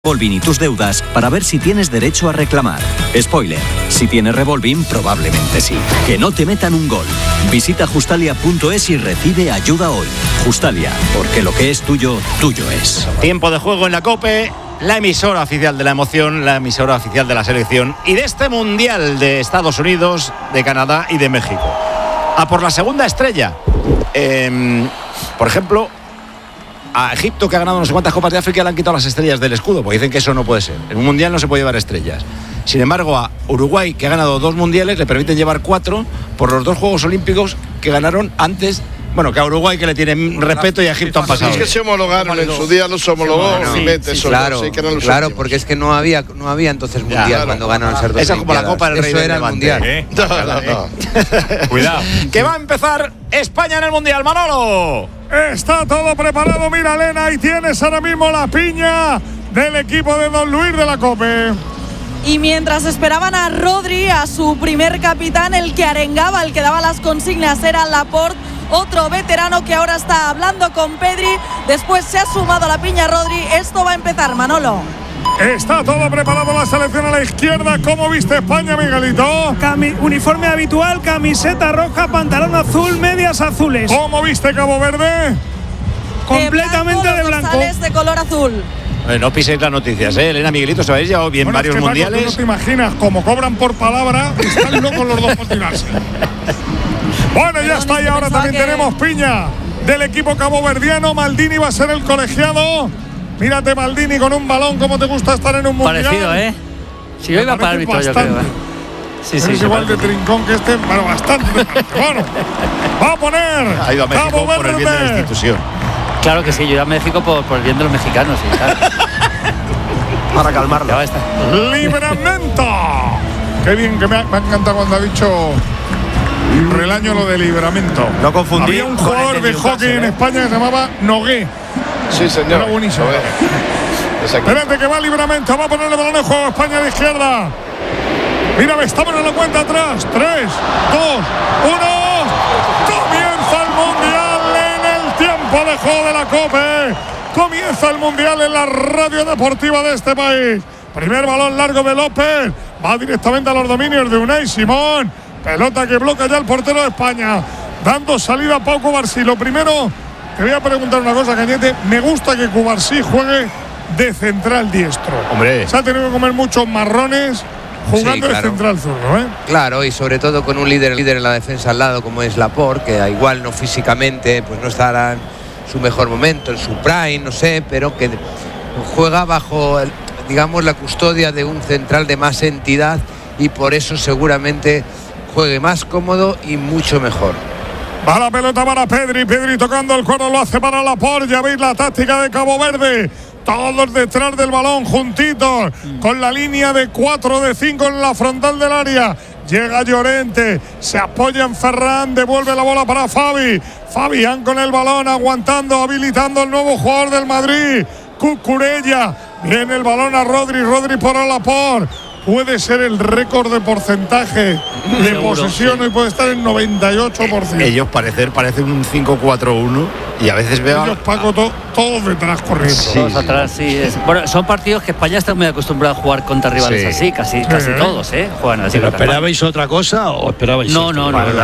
Revolving y tus deudas para ver si tienes derecho a reclamar. Spoiler, si tienes Revolving, probablemente sí. Que no te metan un gol. Visita Justalia.es y recibe ayuda hoy. Justalia, porque lo que es tuyo, tuyo es. Tiempo de juego en la COPE, la emisora oficial de la emoción, la emisora oficial de la selección y de este Mundial de Estados Unidos, de Canadá y de México. A por la segunda estrella. Por ejemplo, a Egipto, que ha ganado no sé cuántas Copas de África, le han quitado las estrellas del escudo, porque dicen que eso no puede ser. En un mundial no se puede llevar estrellas. Sin embargo, a Uruguay, que ha ganado 2 mundiales, le permiten llevar 4 por los 2 Juegos Olímpicos que ganaron antes. Bueno, que a Uruguay, que le tienen respeto, y a Egipto han pasado. Es que se homologaron en su día, los homologó Claro, porque es que no había entonces mundial cuando ganaron esas 2 Esa como la Copa del Rey. Eso era el mundial. No. Cuidado. Que va a empezar España en el mundial, Manolo. Está todo preparado, mira, Elena, y tienes ahora mismo la piña del equipo de Don Luis de la COPE. Y mientras esperaban a Rodri, a su primer capitán, el que arengaba, el que daba las consignas, era Laporte, otro veterano que ahora está hablando con Pedri. Después se ha sumado a la piña Rodri. Esto va a empezar, Manolo. Está todo preparado, la selección a la izquierda. ¿Cómo viste España, Miguelito? Uniforme habitual, camiseta roja, pantalón azul, medias azules. ¿Cómo viste Cabo Verde? Completamente de blanco. De color azul. No piséis las noticias, Elena, Miguelito, se habéis llevado bien varios mundiales. Paco, tú no te imaginas, como cobran por palabra, están locos los dos por tirarse. Bueno, ya está, y ahora también tenemos piña del equipo caboverdiano. Maldini va a ser el colegiado. Mírate, Maldini, con un balón, ¿cómo te gusta estar en un mundial? Parecido, Si hoy va para árbitro, yo creo. Sí, es igual de trincón que este, pero bastante. Bueno, va a poner ha ido a México Cabo por el bien de la institución. Claro que sí, yo iba a México por el bien de los mexicanos. ¿Sí? Para calmarlo. ¡Libramento! Qué bien, que me ha encantado cuando ha dicho Relaño lo de Libramento. No confundir. Había un jugador de hockey en España que se llamaba Nogué. Sí, señor. Era buenísimo. Espérate que va Libramento, va a poner el balón en juego. España de izquierda. Mira, estamos en la cuenta atrás. 3, 2, 1. Comienza el mundial en el tiempo de juego de la COPE. Comienza el mundial en la radio deportiva de este país. Primer balón largo de López. Va directamente a los dominios de Unai Simón. Pelota que bloquea ya el portero de España. Dando salida a Pau Cubarsí. Lo primero, te voy a preguntar una cosa, Cañete. Me gusta que Cubarsí juegue de central diestro. Hombre. Se ha tenido que comer muchos marrones jugando de central zurdo, Claro, y sobre todo con un líder en la defensa al lado como es Laporte, que igual no físicamente pues no estará en su mejor momento, en su prime, no sé, pero que juega bajo, digamos, la custodia de un central de más entidad y por eso seguramente juegue más cómodo y mucho mejor. Va la pelota para Pedri tocando el cuerno, lo hace para Laporte. Ya veis la táctica de Cabo Verde. Todos detrás del balón, juntitos, con la línea de 4 de 5 en la frontal del área. Llega Llorente, se apoya en Ferran, devuelve la bola para Fabi. Fabián con el balón, aguantando, habilitando el nuevo jugador del Madrid, Cucurella. Viene el balón a Rodri por Laporte. Puede ser el récord de porcentaje de posesión, y puede estar en 98%. Ellos parecen un 5-4-1 y a veces veo ellos, Paco, todos detrás corriendo. Sí, todos atrás, sí. Bueno, son partidos que España está muy acostumbrada a jugar contra rivales así, casi todos, juegan así. ¿Pero esperabais otra cosa o esperabais No,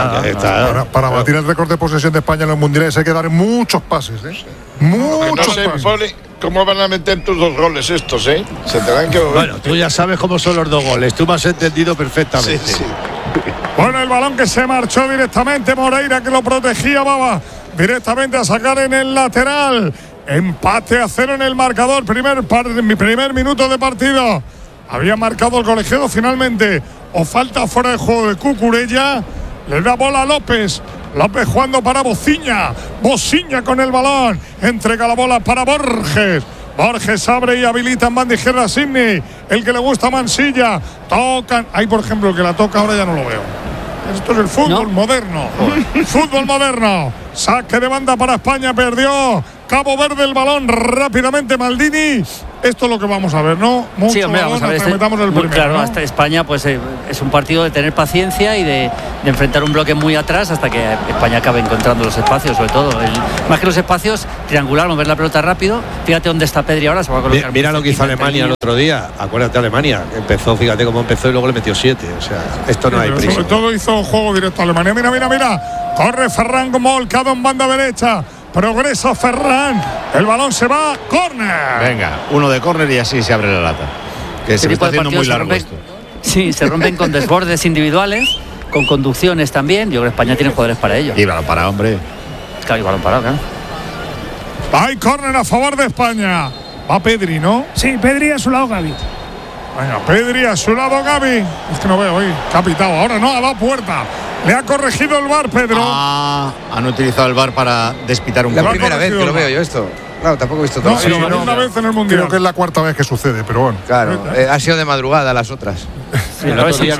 para batir el récord de posesión de España en los mundiales hay que dar muchos pases, muchos pases. Poli, ¿cómo van a meter tus 2 goles estos, Se tendrán que... Bueno, tú ya sabes cómo son los 2 goles. Tú me has entendido perfectamente. Sí. Bueno, el balón que se marchó directamente. Moreira, que lo protegía, Baba. Directamente a sacar en el lateral. Empate a 0 en el marcador. Primer minuto de partido. Había marcado el colegiado finalmente. O falta fuera de juego de Cucurella. Le da bola a López. López jugando para Bociña. Bociña con el balón. Entrega la bola para Borges. Borges abre y habilita en banda izquierda a Sidney. El que le gusta a Mansilla. Tocan. Ahí, por ejemplo, el que la toca ahora ya no lo veo. Esto es el fútbol moderno. Fútbol moderno. Saque de banda para España. Perdió Cabo Verde el balón rápidamente Maldini. Esto es lo que vamos a ver, ¿no? Mucho sí, hombre, vamos a ver. Metamos el primero, claro, ¿no? hasta España pues es un partido de tener paciencia y de enfrentar un bloque muy atrás hasta que España acabe encontrando los espacios, sobre todo. Más que los espacios, triangular, mover la pelota rápido. Fíjate dónde está Pedri ahora, se va a colocar. Mira lo que hizo Alemania el otro día. Acuérdate, Alemania, que empezó, fíjate cómo empezó y luego le metió 7. O sea, esto no hay prisa. Sobre todo hizo juego directo a Alemania. Mira. Corre Ferran volcado en banda derecha. Progresa Ferran. El balón se va. Córner. Venga, uno de córner y así se abre la lata. Que se me está haciendo muy largo esto. Sí, se rompen con desbordes individuales, con conducciones también. Yo creo que España tiene jugadores para ello. Y balón parado, hombre. Claro, y balón parado, claro. Hay córner a favor de España. Va Pedri, ¿no? Sí, Pedri a su lado Gavi. Venga, Pedri a su lado Gavi. Es que no veo hoy. Capitado. Ahora no, a la puerta. Le ha corregido el VAR, Pedro. Han utilizado el VAR para despitar un La córner. primera vez que lo veo yo esto. Claro, tampoco he visto todo. No, sí, una vez en el Mundial. Creo que es la cuarta vez que sucede, pero bueno. Claro, ha sido de madrugada las otras. Sí,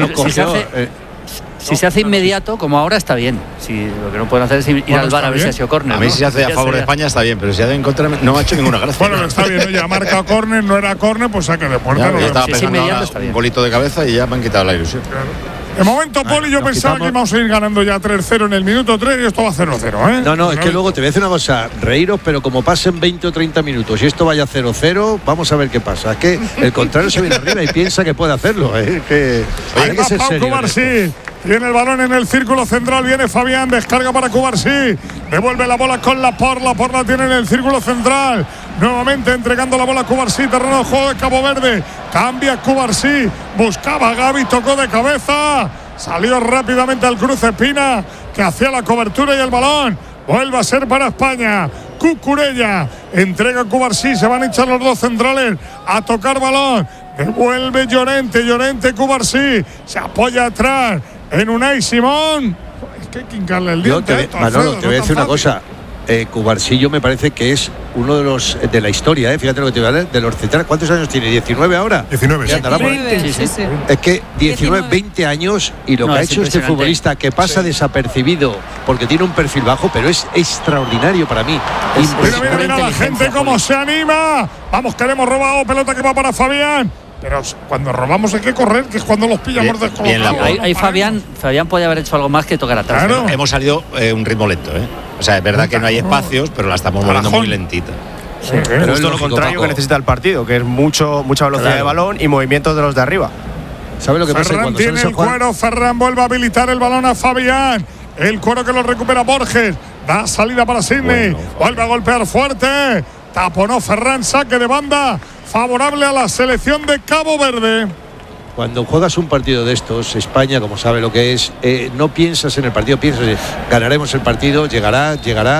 si se hace inmediato, como ahora, está bien. Lo que no pueden hacer es ir al VAR a ver si ha sido córner. A mí si se hace a favor de España está bien, pero si ha de en contra no ha hecho ninguna gracia. Bueno, está bien, ya ha marcado córner, no era córner, pues saque de puerta. Ya estaba si pensando ahora un golito de cabeza y ya me han quitado la ilusión. De momento, Poli, yo pensaba que íbamos a ir ganando ya 3-0 en el minuto 3 y esto va a 0-0, ¿eh? No, es que luego te voy a decir una cosa, reíros, pero como pasen 20 o 30 minutos y esto vaya 0-0, vamos a ver qué pasa. Es que el contrario se viene arriba y piensa que puede hacerlo, ¿eh? Hay que ser serio. Tiene el balón en el círculo central, viene Fabián, descarga para Cubarsí, devuelve la bola con Laporte la tiene en el círculo central, nuevamente entregando la bola a Cubarsí, terreno de juego de Cabo Verde, cambia Cubarsí, buscaba a Gavi, tocó de cabeza, salió rápidamente al cruce Pina, que hacía la cobertura y el balón vuelve a ser para España. Cucurella entrega a Cubarsí, se van a echar los dos centrales a tocar balón, devuelve Llorente Cubarsí, se apoya atrás en Unai Simón. Es que hay que hincarle el diente. Manolo, te voy a decir una cosa. Cubarsí me parece que es uno de los de la historia, fíjate lo que te voy a leer, de los centrales. ¿Cuántos años tiene? ¿19 ahora? 19, sí. 20, sí. Es que 19, 20 años y lo que ha hecho este futbolista que pasa desapercibido porque tiene un perfil bajo, pero es extraordinario para mí. Mira la gente cómo se anima. Vamos, que le hemos robado, pelota que va para Fabián. Pero cuando robamos hay que correr, que es cuando los pillamos descolocados. Ahí Fabián podía haber hecho algo más que tocar atrás. Claro. Hemos salido un ritmo lento, ¿eh? O sea, es verdad que no hay espacios, pero la estamos moviendo muy lentita. Sí, pero es lo contrario que necesita el partido, que es mucha velocidad de balón y movimientos de los de arriba. ¿Sabe lo que pasa? Ferran tiene el cuero, Ferran vuelve a habilitar el balón a Fabián. El cuero que lo recupera Borges. Da salida para Sidney. Vuelve a golpear fuerte. Taponó Ferran, saque de banda. Favorable a la selección de Cabo Verde. Cuando juegas un partido de estos, España, como sabe lo que es, no piensas en el partido, piensas en ganaremos el partido, llegará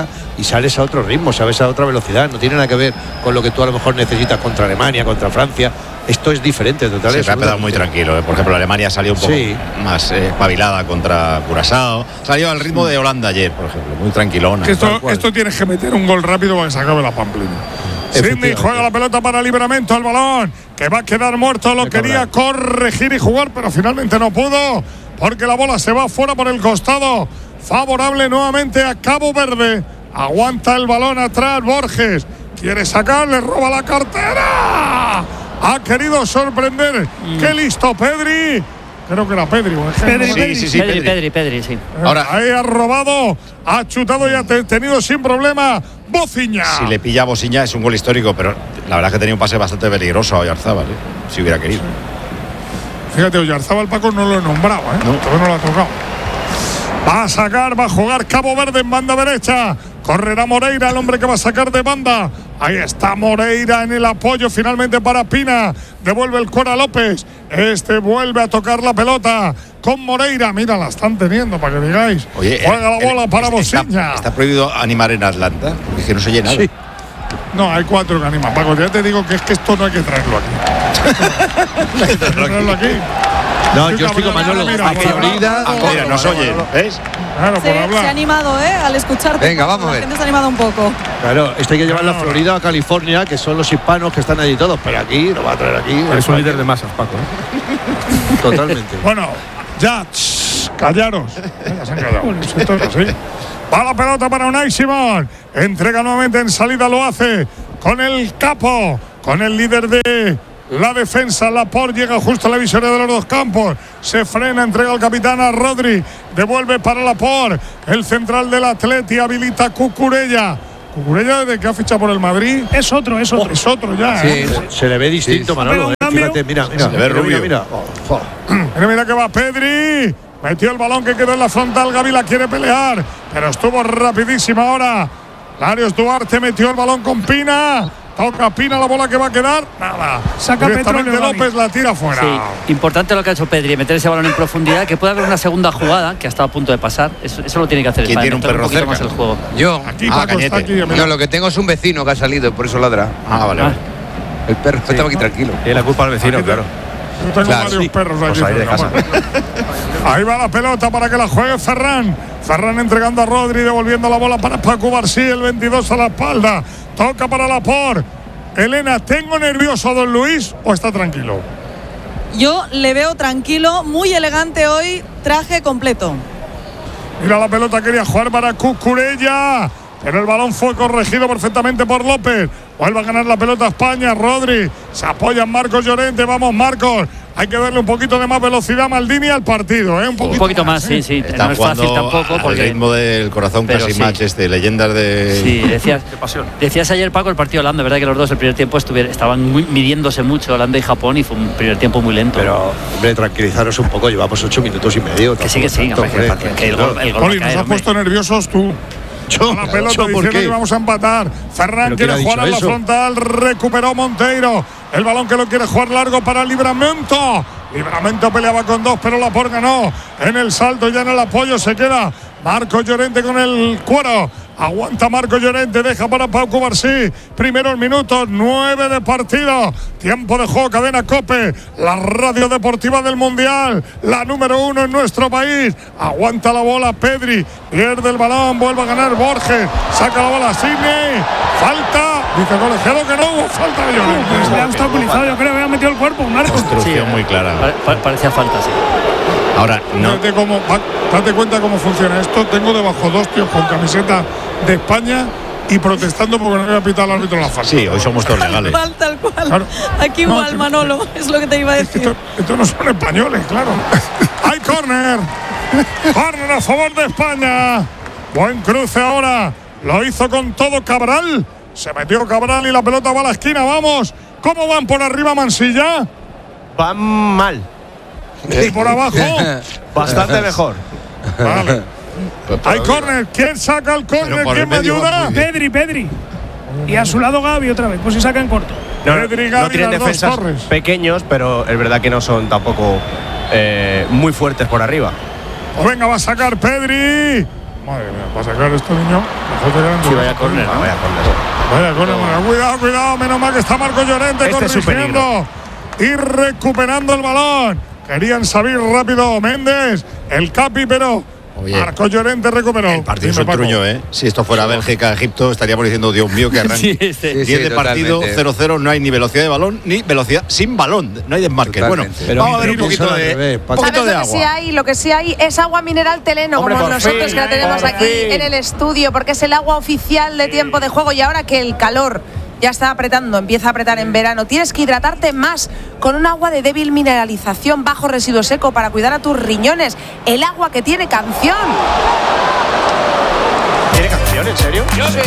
y sales a otro ritmo, sabes, a otra velocidad. No tiene nada que ver con lo que tú a lo mejor necesitas contra Alemania, contra Francia. Esto es diferente, totalmente. Se ha quedado muy tranquilo. Por ejemplo, Alemania salió un poco más espabilada contra Curazao. Salió al ritmo de Holanda ayer, por ejemplo, muy tranquilona. Esto tienes que meter un gol rápido para que se acabe la pamplina. Sidney juega la pelota para Livramento, al balón, que va a quedar muerto, lo quería corregir y jugar, pero finalmente no pudo, porque la bola se va fuera por el costado, favorable nuevamente a Cabo Verde, aguanta el balón atrás, Borges, quiere sacar, le roba la cartera, ha querido sorprender, qué listo Pedri. Creo que era Pedri, por ejemplo. Sí, Pedri, sí. Ahora, ahí ha robado, ha chutado y ha tenido sin problema Bociña. Si le pilla a Bociña es un gol histórico, pero la verdad es que tenía un pase bastante peligroso a Oyarzábal, si hubiera querido. Fíjate, Oyarzábal, Paco, no lo he nombrado, todavía no lo ha tocado. Va a sacar, va a jugar Cabo Verde en banda derecha. Correrá Moreira, el hombre que va a sacar de banda. Ahí está Moreira en el apoyo finalmente para Pina. Devuelve el Cora López. Este vuelve a tocar la pelota con Moreira. Mira, la están teniendo para que digáis. Oye, juega la bola para Bociña. ¿Está prohibido animar en Atlanta? Porque es que no se oye nada. Sí. No, hay 4 que animan. Paco, ya te digo que es que esto no hay que traerlo aquí. No hay que traerlo aquí. No, yo estoy con Manolo. A Florida. Mira, nos oyen, ¿ves? Claro, por hablar. Se ha animado, al escucharte. Venga, vamos a ver. La gente se ha animado un poco. Claro, esto hay que llevarlo a Florida, a California, que son los hispanos que están allí todos, pero aquí lo va a traer aquí. Es un líder de masas, Paco. Totalmente. Bueno, ya, callaros. Ya se han callado. Esto es así. Va la pelota para Unai Simón. Entrega nuevamente en salida, lo hace con el capo, con el líder de la defensa. Laporte llega justo a la visoria de los dos campos. Se frena, entrega al capitán a Rodri. Devuelve para Laporte. El central del Atleti habilita a Cucurella. Cucurella, desde que ha fichado por el Madrid. Es otro. Es otro ya. Sí, se le ve distinto, Manolo. Fíjate, mira. Se le ve rubio. Mira que va Pedri. Metió el balón que quedó en la frontal. Gavi la quiere pelear, pero estuvo rapidísima ahora. Larios Duarte metió el balón con Pina. Toca Pina la bola que va a quedar. Nada. Saca directamente Petróleo, López, la tira fuera. Sí, importante lo que ha hecho Pedri, meter ese balón en profundidad, que puede haber una segunda jugada que ha estado a punto de pasar. Eso lo tiene que hacer ¿Quién tiene un perro poquito cerca? más el juego. Yo. Aquí Paco está aquí. No, lo que tengo es un vecino que ha salido, por eso ladra. Vale. El perro estaba aquí tranquilo. Tiene la culpa al vecino, claro. Yo tengo Claro, varios sí. perros aquí. Pues ahí de casa. Ahí va la pelota para que la juegue Ferran. Ferran entregando a Rodri, devolviendo la bola para Paco Barsí, el 22 a la espalda. Toca para Laporte. Elena, ¿tengo nervioso a Don Luis o está tranquilo? Yo le veo tranquilo, muy elegante hoy, traje completo. Mira la pelota, quería jugar para Cucurella, pero el balón fue corregido perfectamente por López. Vuelve a ganar la pelota España, Rodri. Se apoya en Marcos Llorente. Vamos, Marcos. Hay que darle un poquito de más velocidad a Maldini al partido, ¿eh? Un poquito más, sí. Está No es fácil tampoco. al Porque ritmo del corazón pero casi sí. match leyendas de... Sí, decías ayer, Paco, el partido Holanda, ¿verdad? Que los dos el primer tiempo estaban midiéndose mucho, Holanda y Japón, y fue un primer tiempo muy lento. Pero, hombre, tranquilizaros un poco, llevamos 8 minutos y medio. Que sí, hombre, que el gol va Poli, a nos caer, has puesto nerviosos tú. Yo, A la pelota ¿por diciendo qué? que vamos a empatar. Ferran ¿Pero quiere quién ha jugar a dicho la eso? frontal. Recuperó Monteiro. El balón que lo quiere jugar largo para Livramento. Livramento peleaba con dos, pero Laporte ganó. En el salto, ya en el apoyo se queda Marcos Llorente con el cuero. Aguanta Marcos Llorente, deja para Paco Barsí. Primeros minutos, 9 de partido. Tiempo de juego, cadena COPE. La radio deportiva del Mundial. La número 1 en nuestro país. Aguanta la bola Pedri. Pierde el balón, vuelve a ganar Borges. Saca la bola Sidney. Falta. Dice el colegiado que no hubo falta de Llorente. Pues le ha obstaculizado, yo creo que ha metido el cuerpo, Marcos. Instrucción muy clara. Parecía falta, sí. Ahora, no. Date cuenta cómo funciona esto. Tengo debajo dos tíos con camiseta de España y protestando porque no había pitado el árbitro la falta. Sí, hoy somos todos legales. Tal cual. Claro. Aquí No, igual, Manolo, es lo que te iba a decir. Estos no son españoles, claro. Hay córner. Córner a favor de España. Buen cruce ahora. Lo hizo con todo Cabral. Se metió Cabral y la pelota va a la esquina. Vamos. ¿Cómo van por arriba Mansilla? Van mal. Y por abajo. Bastante mejor. Vale. Hay córner. ¿Quién saca el córner? por ¿Quién el me medio va ayuda? muy Pedri. Y a su lado Gavi otra vez, pues si saca en corto. Pedri, Gavi, No tienen las dos defensas torres. pequeños, pero es verdad que no son tampoco muy fuertes por arriba. O venga, va a sacar Pedri. Madre mía, va a sacar este niño. Sí, vaya córner, ¿no? Vaya córner. Cuidado. Menos mal que está Marcos Llorente Este es su corrigiendo y recuperando el balón. Querían salir rápido Méndez, el Capi, pero Oye, Marcos Llorente recuperó. el partido es Dime, un Paco. truño, ¿eh? Si esto fuera Bélgica, Egipto, estaríamos diciendo, Dios mío, que arranque. Sí, 10 de partido, totalmente. 0-0, no hay ni velocidad de balón, ni velocidad sin balón. No hay desmarques. Bueno, Totalmente. Pero vamos a ver un piensa poquito al de, revés, Paco. poquito de ¿Sabes agua. lo que sí hay es agua mineral Teleno, Hombre, como por nosotros fin, que la tenemos por aquí fin. en el estudio, porque es el agua oficial de tiempo de juego y ahora que el calor ya está apretando, empieza a apretar en verano, tienes que hidratarte más con un agua de débil mineralización, bajo residuo seco para cuidar a tus riñones. El agua que tiene canción. ¿Tiene canción, en serio?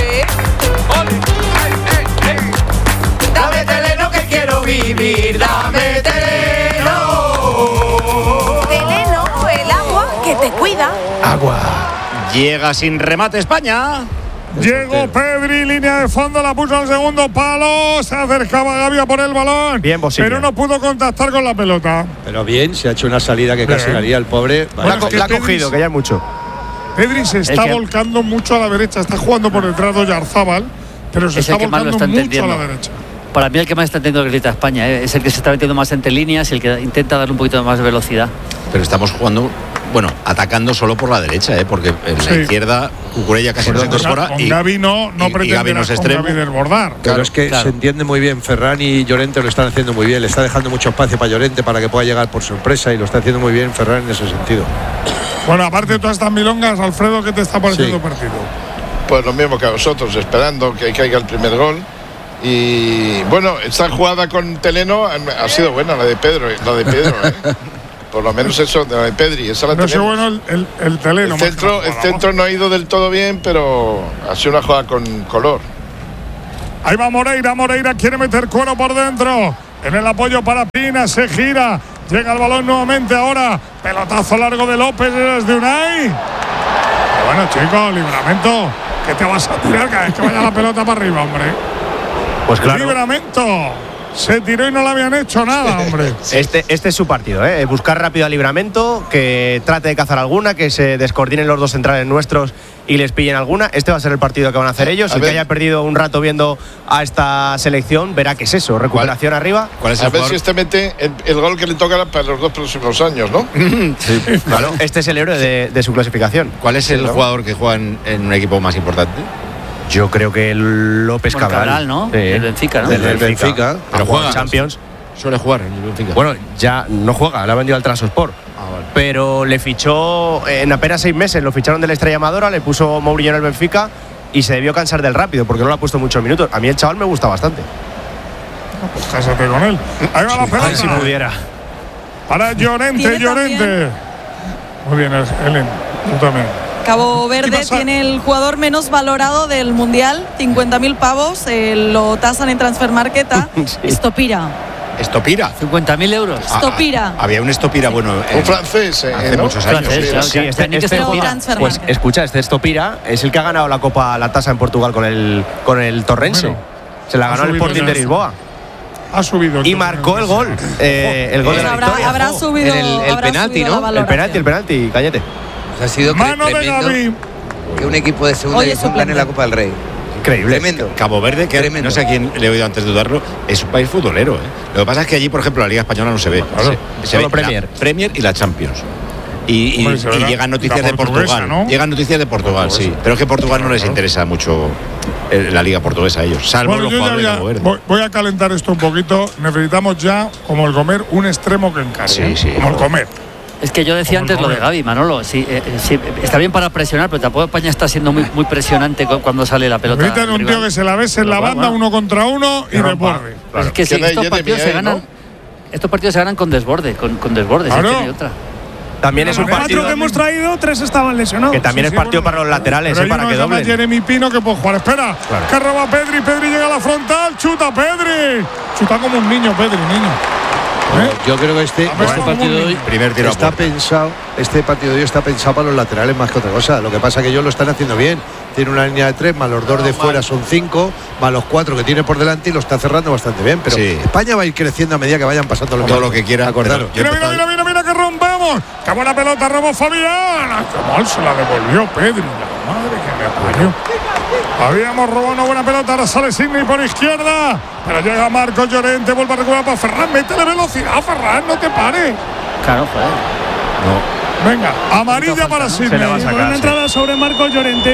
Dame Teleno que quiero vivir, dame Teleno. Teleno, el agua que te cuida. Llega sin remate España. Llegó Pedri, línea de fondo, la puso al segundo palo. Se acercaba Gavi a por el balón. Bien posible. Pero no pudo contactar con la pelota. Pero bien, se ha hecho una salida que casi Bien. haría el pobre. Bueno, es que La ha Pedri- cogido, que ya es mucho. Pedri se está que- volcando mucho a la derecha. Está jugando por detrás de Oyarzábal, pero se Es está el que más lo volcando está mucho a la entendiendo. derecha. Para mí el que más está entendiendo que grita España, es el que se está metiendo más entre líneas y el que intenta darle un poquito más de velocidad. Pero estamos jugando bueno, atacando solo por la derecha, porque en la izquierda Cucurella casi no se incorpora. Con Gavi no pretende desbordar. Claro, es que se entiende muy bien. Ferran y Llorente lo están haciendo muy bien. Le está dejando mucho espacio para Llorente para que pueda llegar por sorpresa y lo está haciendo muy bien Ferran en ese sentido. Bueno, aparte de todas estas milongas, Alfredo, ¿qué te está pareciendo el partido? Pues lo mismo que a vosotros, esperando que caiga el primer gol. Y bueno, esta jugada con Teleno ha sido buena, la de Pedro, por lo menos eso, de la de Pedri. Esa la tenemos. Bueno el Teleno. El centro no ha ido del todo bien, pero ha sido una jugada con color. Ahí va Moreira quiere meter cuero por dentro. En el apoyo para Pina, se gira. Llega el balón nuevamente ahora. Pelotazo largo de López desde Unai. Pero bueno, chicos, Livramento, ¿qué te vas a tirar cada vez que vaya la pelota para arriba, hombre? Pues claro. Livramento se tiró y no le habían hecho nada, hombre. Este es su partido, buscar rápido a Livramento, que trate de cazar alguna, que se descoordinen los dos centrales nuestros y les pillen alguna. Este va a ser el partido que van a hacer ellos. El que haya perdido un rato viendo a esta selección verá que es eso, recuperación arriba. ¿Cuál es a ver si este mete el gol que le toca para los 2 próximos años, ¿no? Sí, claro. Este es el héroe de su clasificación. ¿Cuál es el jugador que juega en un equipo más importante? Yo creo que el López Cabral, ¿no? Sí. El Benfica, ¿no? El Benfica. Pero juega en Champions. Suele jugar en el Benfica. Bueno, ya no juega, le ha vendido al Trabzonspor. Vale. Pero le fichó en apenas 6 meses, lo ficharon de la Estrella Amadora, le puso Mourinho en el Benfica y se debió cansar del rápido porque no le ha pusto muchos minutos. A mí el chaval me gusta bastante. Pues cásate con él. Ahí va la pelota. Ay, si pudiera. Para Llorente. Muy bien, Helen, tú también. Cabo Verde tiene el jugador menos valorado del Mundial, 50.000 pavos, lo tasan en Transfermarket. Estopira. 50.000 euros. Estopira. Había un Estopira, bueno, un francés, hace muchos años. Sí, pues escucha, este Estopira es el que ha ganado la Copa, la tasa en Portugal con el Torrense. Bueno, se la ganó el Sporting de Lisboa. Ha subido. Y marcó el gol. El gol de la victoria. Habrá subido el penalti, ¿no? El penalti, cállate. Ha sido mano de Gavi. Que un equipo de segunda división gane la Copa del Rey. Increíble. Tremendo. Cabo Verde, que no sé a quién le he oído antes de dudarlo, es un país futbolero. Lo que pasa es que allí, por ejemplo, la Liga Española no se ve. Claro. Se ve Premier. La Premier y la Champions. Y llegan noticias de Portugal. ¿No? Llegan noticias de Portugal, sí. Pero es que Portugal no les interesa mucho la Liga portuguesa a ellos, salvo los jugadores de Cabo Verde. Voy a calentar esto un poquito. Necesitamos ya, como el Comer, un extremo que encaje. Sí. Como el Comer. Es que yo decía antes lo de Gavi, Manolo. Sí, está bien para presionar, pero tampoco España está siendo muy presionante cuando sale la pelota. Necesitan un tío que se la bese en la banda, 1 contra 1 y desborde. Claro. Es que sí, estos partidos se ganan. Estos partidos se ganan con desborde, con desborde. Claro. Si no hay otra. También es un partido que hemos traído, 3 estaban lesionados. Que también es partido para los laterales, para que doblen. Jeremy Pino que puede jugar. Espera, que roba Pedri llega a la frontal, chuta Pedri. Chuta como un niño, Pedri, Yo creo que este partido de hoy este partido de hoy está pensado para los laterales más que otra cosa. Lo que pasa es que ellos lo están haciendo bien. Tiene una línea de 3, más los 2 de fuera son 5, más los 4 que tiene por delante y lo está cerrando bastante bien. Pero España va a ir creciendo a medida que vayan pasando los todo lo que quiera. Acordaros. Mira que rompemos. Qué buena pelota, robó Fabián. Qué mal se la devolvió Pedri. La madre que me parió. Habíamos robado una buena pelota, ahora sale Sidney por izquierda, pero llega Marcos Llorente, vuelve a recuperar para Ferran, métele velocidad, Ferran, no te pares. Claro, joder. No. Venga, amarilla para Sidney. Buena entrada sobre Marcos Llorente.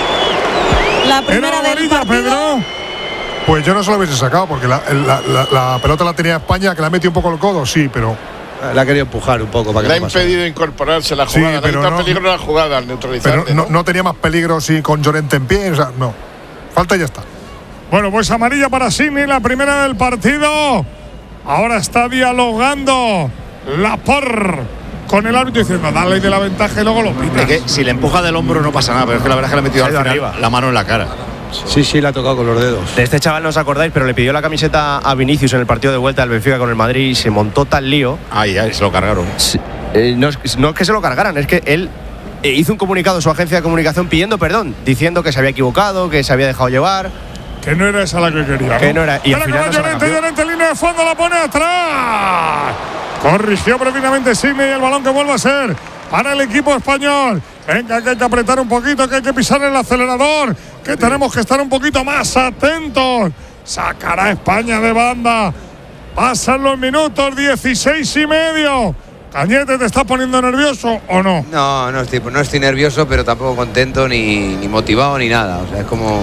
La primera del partido. Pedro. Pues yo no se lo hubiese sacado, porque la pelota la tenía España, que la metió un poco el codo, sí, pero la ha querido empujar un poco para que le ha impedido incorporarse la jugada. Sí, pero no peligro la jugada al neutralizar. Pero no tenía más peligro si con Llorente en pie, o sea, no. Falta y ya está. Bueno, pues amarilla para Sidney, la primera del partido. Ahora está dialogando Laporte con el árbitro diciendo dale de la ventaja y luego lo pita. Es que si le empuja del hombro no pasa nada, pero es que la verdad es que le ha metido al final arriba la mano en la cara. Sí, la ha tocado con los dedos. De este chaval no os acordáis, pero le pidió la camiseta a Vinicius en el partido de vuelta del Benfica con el Madrid y se montó tal lío. Ay, se lo cargaron. Sí, no es que se lo cargaran, es que él hizo un comunicado en su agencia de comunicación pidiendo perdón, diciendo que se había equivocado, que se había dejado llevar. Que no era esa la que quería, ¿no? Que no era. Y al final Llorente, línea de fondo, la pone atrás. Corrigió previamente Sidney y el balón que vuelve a ser para el equipo español. Venga, que hay que apretar un poquito, que hay que pisar el acelerador, que tenemos que estar un poquito más atentos. Sacará España de banda. Pasan los minutos, 16 y medio. Cañete, ¿te estás poniendo nervioso o no? No, no estoy nervioso, pero tampoco contento ni motivado ni nada. O sea, es como...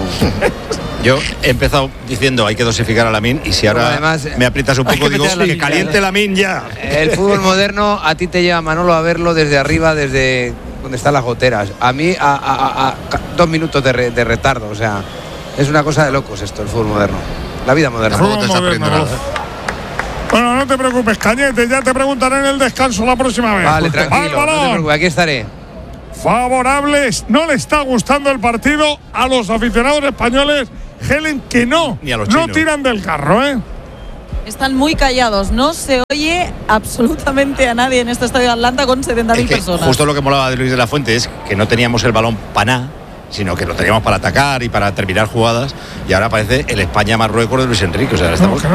Yo he empezado diciendo hay que dosificar a Lamine y si ahora además, me aprietas un poco digo que caliente Lamine ya. El fútbol moderno a ti te lleva, Manolo, a verlo desde arriba, desde donde están las goteras. A mí a 2 minutos de retardo. O sea, es una cosa de locos esto, el fútbol moderno. La vida moderna. No te estás aprendiendo nada. Bueno, no te preocupes, Cañete, ya te preguntaré en el descanso la próxima vez. Vale, tranquilo, no te preocupes, aquí estaré. Favorables, no le está gustando el partido a los aficionados españoles, Helen, que no tiran del carro, ¿eh? Están muy callados, no se oye absolutamente a nadie en este estadio de Atlanta con 70.000 personas. Justo lo que molaba de Luis de la Fuente es que no teníamos el balón para nada, sino que lo teníamos para atacar y para terminar jugadas, y ahora parece el España-Marruecos de Luis Enrique. O sea,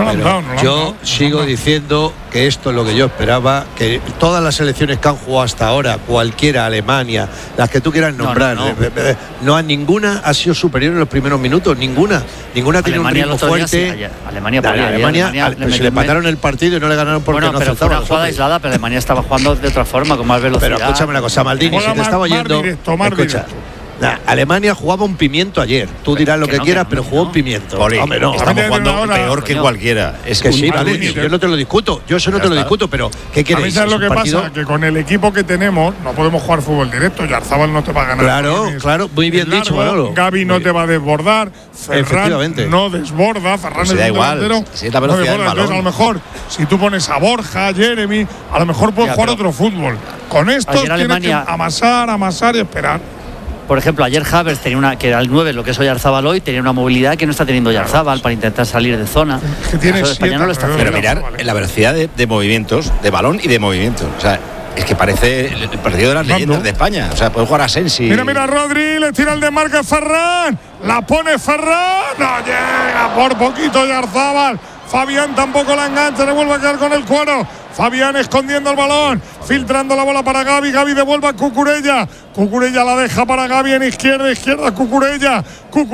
yo sigo diciendo que esto es lo que yo esperaba, que todas las selecciones que han jugado hasta ahora, cualquiera, Alemania, las que tú quieras nombrar, no ninguna ha sido superior en los primeros minutos, ninguna tiene un ritmo fuerte. Alemania se le mataron el partido y no le ganaron porque no pero fue una jugada aislada, pero Alemania estaba jugando de otra forma, con más velocidad. Pero escúchame una cosa, Maldini, si te estaba oyendo, escucha. Alemania jugaba un pimiento ayer. Tú dirás lo que quieras, pero jugó un pimiento. Hombre, no. Estamos jugando peor que cualquiera. Es que sí, vale, yo no te lo discuto. Yo eso no te lo discuto, pero ¿qué quieres? A mí sabes lo que pasa, que con el equipo que tenemos no podemos jugar fútbol directo. Yarzábal no te va a ganar. Claro, muy bien dicho, Manolo. Gavi no te va a desbordar. Ferran no desborda. Ferran es un delantero. Si es la velocidad del balón. Entonces, a lo mejor, si tú pones a Borja, a Jeremy, a lo mejor puedes jugar otro fútbol. Con estos tienes que amasar y esperar. Por ejemplo, ayer Havertz tenía que era el 9, lo que es Oyarzabal hoy, tenía una movilidad que no está teniendo Oyarzabal para intentar salir de zona. Es que España no lo está haciendo. Pero mirar la velocidad de movimientos, de balón y de movimientos. O sea, es que parece el partido de las leyendas de España. O sea, puede jugar a Sensi. Mira, Rodri, le tira el desmarque Ferran. La pone Ferran. No llega por poquito Oyarzabal. Fabián tampoco la engancha, le vuelve a quedar con el cuero. Fabián escondiendo el balón, filtrando la bola para Gavi. Gavi devuelve a Cucurella. Cucurella la deja para Gavi en izquierda Cucurella.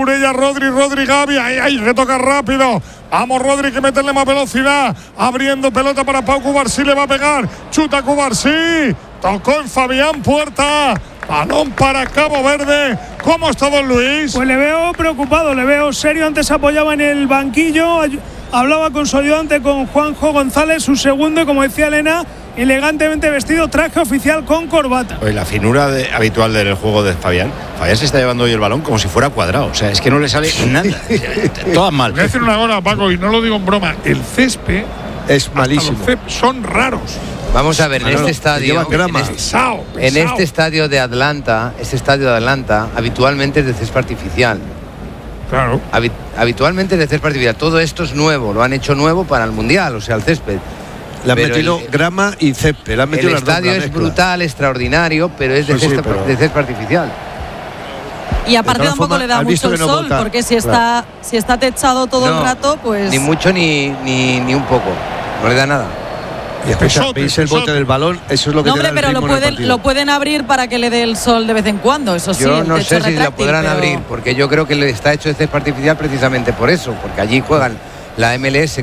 Rodri, Gavi. Ahí retoca rápido. Vamos, Rodri, que meterle más velocidad. Abriendo pelota para Pau Cubarsí, le va a pegar. Chuta Cubarsí. Tocó en Fabián Puerta. Balón para Cabo Verde. ¿Cómo está don Luis? Pues le veo preocupado, le veo serio. Antes apoyaba en el banquillo. Hablaba con su ayudante, con Juanjo González, su segundo, y como decía Elena, elegantemente vestido, traje oficial con corbata. Pues la finura habitual del juego de Fabián se está llevando hoy el balón como si fuera cuadrado. O sea, es que no le sale nada. Todas mal. Voy a decir una cosa, Paco, y no lo digo en broma. El césped es malísimo. Los césped son raros. Vamos a ver, en este estadio, en este estadio de Atlanta, habitualmente es de césped artificial. Claro. Habitualmente es de césped artificial. Todo esto es nuevo, lo han hecho nuevo para el Mundial, o sea, el césped. Le han metido grama y césped. El estadio es brutal, extraordinario, pero es de césped artificial. Y aparte tampoco le da mucho el sol, porque si está techado todo el rato, pues... Ni mucho ni un poco, no le da nada. Y veis el bote del balón, eso es lo que te da el ritmo pero lo pueden abrir para que le dé el sol de vez en cuando, eso sí. Yo no sé si lo podrán abrir, porque yo creo que le está hecho de césped artificial precisamente por eso, porque allí juegan la MLS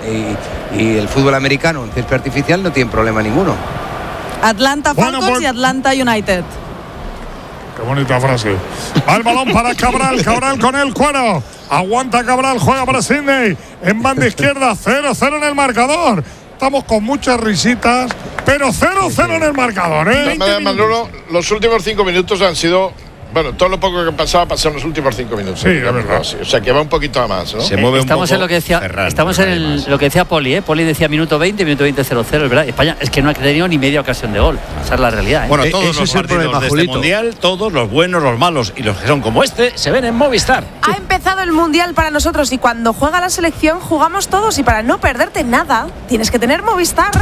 y el fútbol americano en césped artificial, no tienen problema ninguno. Atlanta Falcons y Atlanta United. Qué bonita frase. Va el balón para Cabral con el cuero. Aguanta Cabral, juega para Sidney. En banda izquierda, 0-0 en el marcador. Estamos con muchas risitas, pero 0-0 en el marcador, ¿eh? Manolo, los últimos 5 minutos han sido... Bueno, todo lo poco que pasaba pasó en los últimos 5 minutos. Sí, la verdad. O sea, que va un poquito a más, ¿no? Se mueve estamos un poco. En lo que decía, Ferran, estamos en lo que decía Poli, ¿eh? Poli decía minuto 20, 0-0, es verdad. España es que no ha tenido ni media ocasión de gol. Esa es la realidad, ¿eh? Bueno, todos los partidos de este Mundial, todos los buenos, los malos y los que son como este, se ven en Movistar. Ha empezado el Mundial para nosotros y cuando juega la selección jugamos todos, y para no perderte nada, tienes que tener Movistar.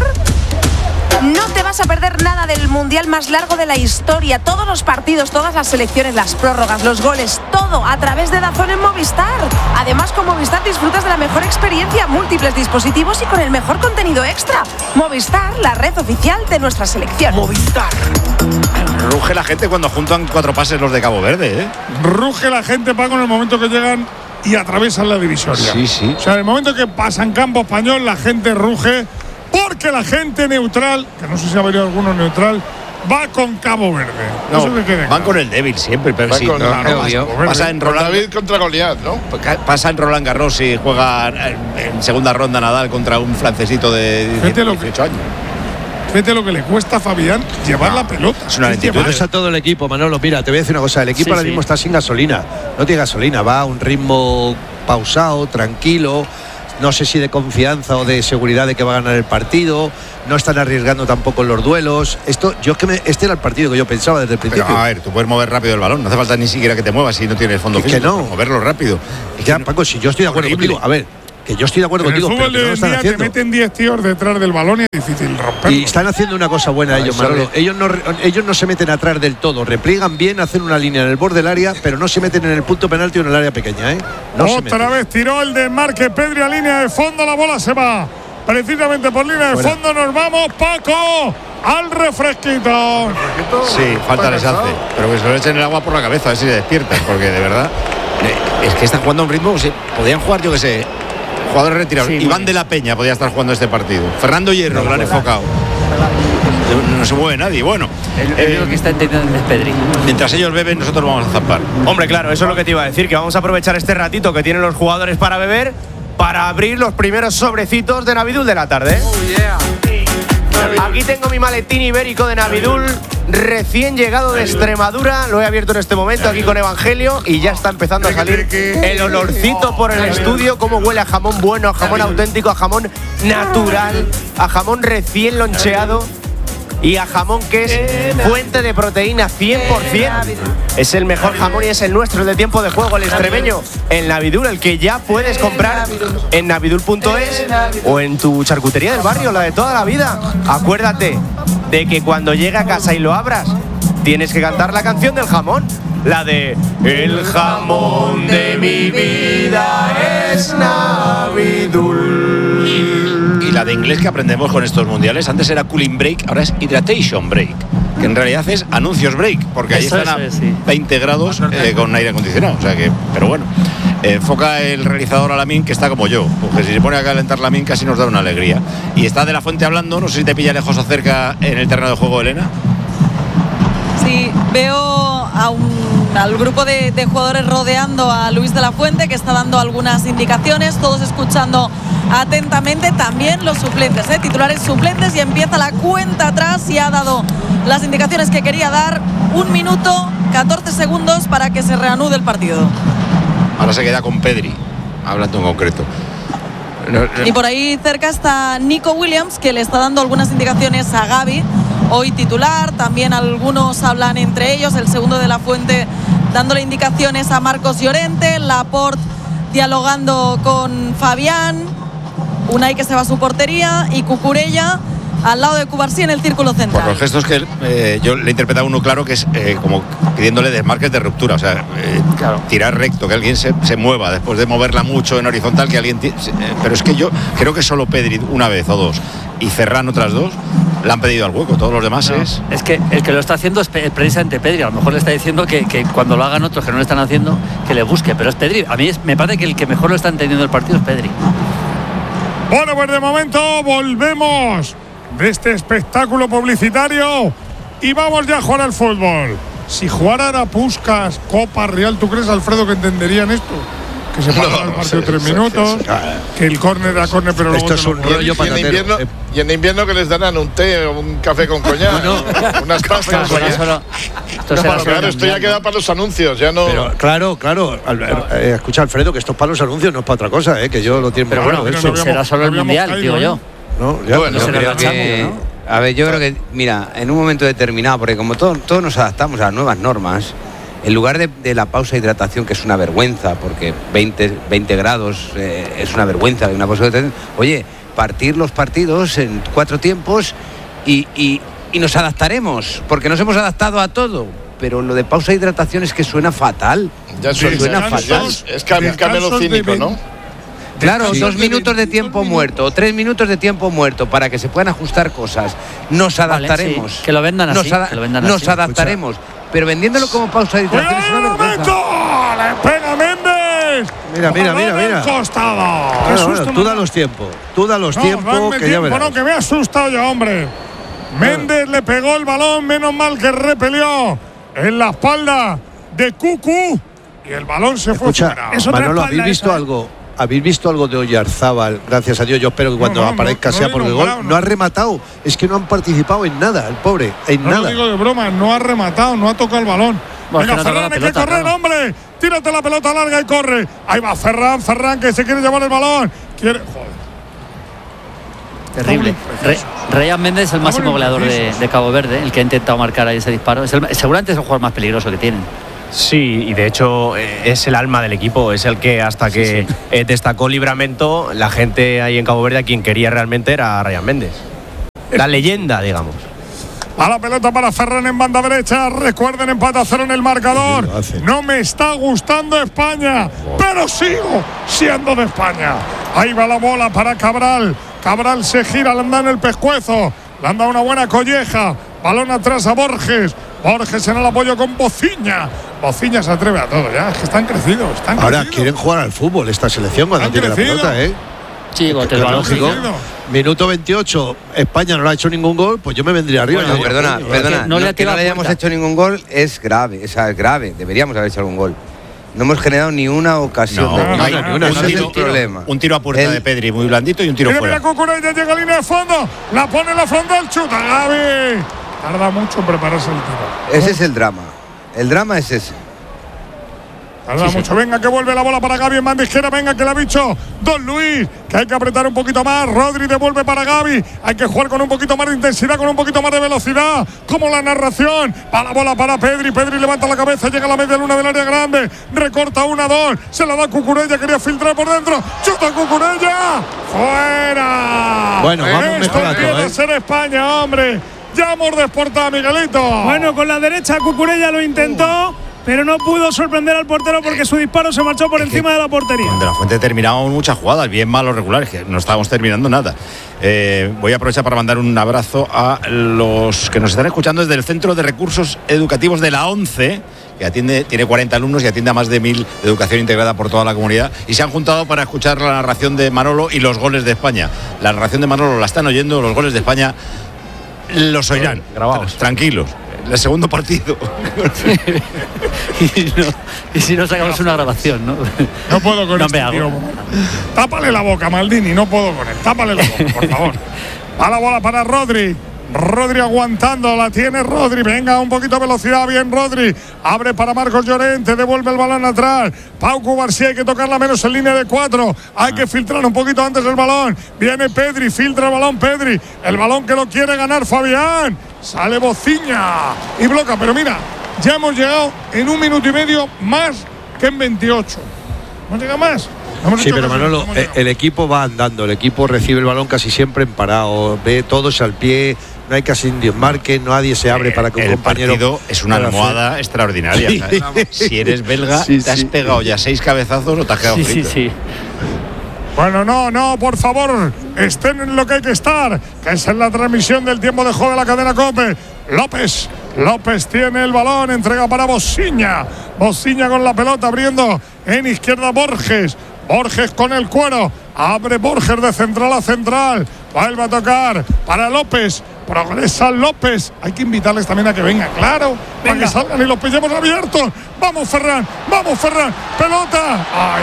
No te vas a perder nada del Mundial más largo de la historia. Todos los partidos, todas las selecciones, las prórrogas, los goles, todo a través de DAZN en Movistar. Además, con Movistar disfrutas de la mejor experiencia, múltiples dispositivos y con el mejor contenido extra. Movistar, la red oficial de nuestra selección. Movistar. Ruge la gente cuando juntan 4 pases los de Cabo Verde, ¿eh? Ruge la gente, Paco, en el momento que llegan y atraviesan la divisoria. Sí. O sea, en el momento que pasan campo español, la gente ruge. porque la gente neutral, que no sé si ha venido alguno neutral, va con Cabo Verde. No, eso que quede van claro. con el débil siempre, pero sí. Pasa en Roland, David contra Goliat, ¿no? Pasa en Roland Garros y juega en segunda ronda Nadal contra un francesito de 18 años. Fíjate lo que le cuesta a Fabián llevar la pelota. Es una lentitud. Pero es a todo el equipo, Manolo. Mira, te voy a decir una cosa. El equipo ahora mismo está sin gasolina. No tiene gasolina. Va a un ritmo pausado, tranquilo. No sé si de confianza o de seguridad de que va a ganar el partido. No están arriesgando tampoco en los duelos. Este era el partido que yo pensaba desde el principio. Pero, a ver, tú puedes mover rápido el balón. No hace falta ni siquiera que te muevas si no tienes fondo físico. Que no. Moverlo rápido. Ya, Paco, si yo estoy de acuerdo contigo. A ver, que yo estoy de acuerdo contigo, pero que no lo están haciendo. Te meten 10 tíos detrás del balón y es difícil romperlo. Y están haciendo una cosa buena ellos, Manolo. Ellos no se meten atrás del todo. Repliegan bien, hacen una línea en el borde del área, pero no se meten en el punto penalti o en el área pequeña, ¿eh? Otra vez tiró el desmarque Pedri a línea de fondo. La bola se va precisamente por línea de fondo. Nos vamos, Paco, al refresquito. Sí, falta les hace. Pero que se lo echen el agua por la cabeza, a ver si se despiertan, porque de verdad es que están jugando a un ritmo. Podían jugar, yo que sé, jugadores retirados. Sí, Iván de la Peña podía estar jugando este partido. Fernando Hierro, lo han enfocado. No se mueve nadie. Bueno, el único que está entendiendo es Pedri. Mientras ellos beben, nosotros vamos a zampar. Hombre, claro, eso es lo que te iba a decir, que vamos a aprovechar este ratito que tienen los jugadores para beber, para abrir los primeros sobrecitos de Navidul de la tarde. Aquí tengo mi maletín ibérico de Navidul, recién llegado de Extremadura. Lo he abierto en este momento aquí con Evangelio y ya está empezando a salir el olorcito por el estudio. Cómo huele a jamón bueno, a jamón auténtico, a jamón natural, a jamón recién loncheado y a jamón que es fuente de proteína 100%. Es el mejor jamón y es el nuestro, el de tiempo de juego, el extremeño, en Navidul, el que ya puedes comprar en navidul.es o en tu charcutería del barrio, la de toda la vida. Acuérdate de que cuando llegue a casa y lo abras, tienes que cantar la canción del jamón, la de El jamón de mi vida es Navidul. Y la de inglés que aprendemos con estos mundiales, antes era cooling break, ahora es hydration break, que en realidad es anuncios break, porque ahí están a 20 grados con aire acondicionado. O sea que, pero bueno, enfoca el realizador a Lamin, que está como yo, porque si se pone a calentar Lamin casi nos da una alegría. Y está De la Fuente hablando, no sé si te pilla lejos o cerca en el terreno de juego, Elena. Sí, veo al grupo de jugadores rodeando a Luis de la Fuente, que está dando algunas indicaciones, todos escuchando atentamente, también los suplentes, titulares suplentes, y empieza la cuenta atrás y ha dado las indicaciones que quería dar. 1 minuto 14 segundos para que se reanude el partido. Ahora se queda con Pedri, hablando en concreto. Y por ahí cerca está Nico Williams, que le está dando algunas indicaciones a Gavi, hoy titular. También algunos hablan entre ellos, el segundo de la Fuente dándole indicaciones a Marcos Llorente, Laporte dialogando con Fabián, Unai que se va a su portería y Cucurella al lado de Cubarsí en el círculo central. Por los gestos que yo le he interpretado uno claro, que es como pidiéndole desmarques de ruptura, o sea, tirar recto, que alguien se mueva después de moverla mucho en horizontal, que alguien pero es que yo creo que solo Pedri una vez o dos y Ferran otras dos le han pedido al hueco, todos los demás es que el que lo está haciendo es precisamente Pedri. A lo mejor le está diciendo que cuando lo hagan otros que no lo están haciendo, que le busque, pero es Pedri. A mí me parece que el que mejor lo está entendiendo el partido es Pedri. Bueno, pues de momento volvemos de este espectáculo publicitario y vamos ya a jugar al fútbol. Si jugaran a Puskás, Copa Real, ¿tú crees, Alfredo, que entenderían esto? Que se pasa el partido 3 minutos, que el córner da córner, pero luego esto es un rollo patatero. Y en invierno que les darán un té o un café con coñac, unas pastas. Claro, esto ya queda para los anuncios, ya no. Pero claro, escucha, Alfredo, que esto es para los anuncios, no es para otra cosa, que yo lo tengo. Pero bueno, eso será solo el mundial, digo yo. No, ya, bueno, creo que, a ver, yo creo que, mira, en un momento determinado, porque como todos nos adaptamos a las nuevas normas, en lugar de la pausa de hidratación, que es una vergüenza, porque 20 grados es una vergüenza de una pausa de hidratación, oye, partir los partidos en 4 tiempos y nos adaptaremos, porque nos hemos adaptado a todo. Pero lo de pausa de hidratación es que suena fatal. Ya suena fatal. Es camelo cínico, ¿no? Claro, 2 minutos de tiempo muerto o 3 minutos de tiempo muerto para que se puedan ajustar cosas. Nos adaptaremos. Vale, sí, que lo vendan así. Nos adaptaremos. Pero vendiéndolo como pausa de hidratación es una vergüenza. ¡Le pega Méndez! Mira. Costado. Bueno, tú da los tiempos. Que ya verás. No, que me ha asustado ya, hombre. Méndez le pegó el balón, menos mal que repelió en la espalda de Cucu y el balón se fue fuera. Manolo, ¿habéis visto algo? ¿Habéis visto algo de Oyarzábal? Gracias a Dios, yo espero que cuando aparezca sea por el gol. No ha rematado, es que no han participado en nada, el pobre, nada. No lo digo de broma, no ha rematado, no ha tocado el balón. Venga, Ferran, hay que correr, hombre. Tírate la pelota larga y corre. Ahí va Ferran, que se quiere llevar el balón. Joder. Terrible. Ryan Méndez es el máximo goleador de Cabo Verde, el que ha intentado marcar ahí ese disparo. Seguramente es el jugador más peligroso que tienen. Sí, y de hecho es el alma del equipo, es el que hasta que destacó Livramento, la gente ahí en Cabo Verde a quien quería realmente era Ryan Méndez. La leyenda, digamos. A la pelota para Ferran en banda derecha. Recuerden, empate a 0 en el marcador. No me está gustando España, pero sigo siendo de España. Ahí va la bola para Cabral. Cabral se gira, le han dado en el pescuezo. Le han dado una buena colleja. Balón atrás a Borges. Borges en el apoyo con Bociña. Bociña se atreve a todo ya. Es que están crecidos. Ahora quieren jugar al fútbol esta selección cuando tiene la pelota, ¿eh? Sí, lógico. Minuto 28, España no le ha hecho ningún gol, pues yo me vendría arriba. Bueno, perdona, que no le hayamos hecho ningún gol es grave, es grave, deberíamos haber hecho algún gol. No hemos generado ni una ocasión. Ese es el problema. Un tiro a puerta de Pedri, muy blandito, y un tiro fuera. Mira, Cucurella llega a línea de fondo, la pone en la frontal, chuta, Gavi. Tarda mucho en prepararse el tiro. Ese es el drama. El drama es ese. Tarda mucho. Venga, que vuelve la bola para Gavi en banda izquierda. Venga, que la ha dicho Don Luis, que hay que apretar un poquito más. Rodri devuelve para Gavi. Hay que jugar con un poquito más de intensidad, con un poquito más de velocidad. Como la narración. Va la bola para Pedri. Pedri levanta la cabeza, llega a la media luna del área grande. Recorta 1-2. Se la da Cucurella, quería filtrar por dentro. ¡Chuta Cucurella! ¡Fuera! Bueno, vamos mejorando. Esto empieza a ser España, hombre. Ya hemos desportado a Miguelito. Bueno, con la derecha Cucurella lo intentó, pero no pudo sorprender al portero porque su disparo se marchó por encima de la portería. De la Fuente terminamos muchas jugadas, bien malos regulares, que no estábamos terminando nada. Voy a aprovechar para mandar un abrazo a los que nos están escuchando desde el Centro de Recursos Educativos de la ONCE, que tiene 40 alumnos y atiende a más de 1000 de educación integrada por toda la comunidad, y se han juntado para escuchar la narración de Manolo y los goles de España. La narración de Manolo la están oyendo, los goles de España los oirán, grabados, tranquilos. El segundo partido. y si no sacamos una grabación, ¿no? No puedo con este tío. Tápale la boca, Maldini, no puedo con él. Tápale la boca, por favor. Va la bola para Rodri. Rodri aguantando, la tiene Rodri. Venga, un poquito de velocidad, bien Rodri. Abre para Marcos Llorente, devuelve el balón atrás. Pau Cubarsí, hay que tocarla menos en línea de 4. Hay que filtrar un poquito antes el balón. Viene Pedri, filtra el balón Pedri. El balón que lo quiere ganar Fabián. Sale Bociña y bloca, pero mira, ya hemos llegado en 1 minuto y medio más que en 28. ¿No llega más? Sí, pero Manolo, el equipo va andando, el equipo recibe el balón casi siempre en parado, ve todos al pie, no hay casi un desmarque, nadie se abre para que un compañero. El partido es una almohada extraordinaria. Sí. Si eres belga, te has pegado ya 6 cabezazos o te has quedado frito. Sí. Bueno, no, por favor, estén en lo que hay que estar, que es en la transmisión del tiempo de juego de la cadena COPE. López tiene el balón, entrega para Bociña. Bociña con la pelota, abriendo en izquierda Borges con el cuero. Abre Borges de central a central. Vuelve a tocar para López. Progresa López. Hay que invitarles también a que vengan, claro. Para que salgan y los pillemos abiertos. Vamos, Ferran. Pelota. Ay,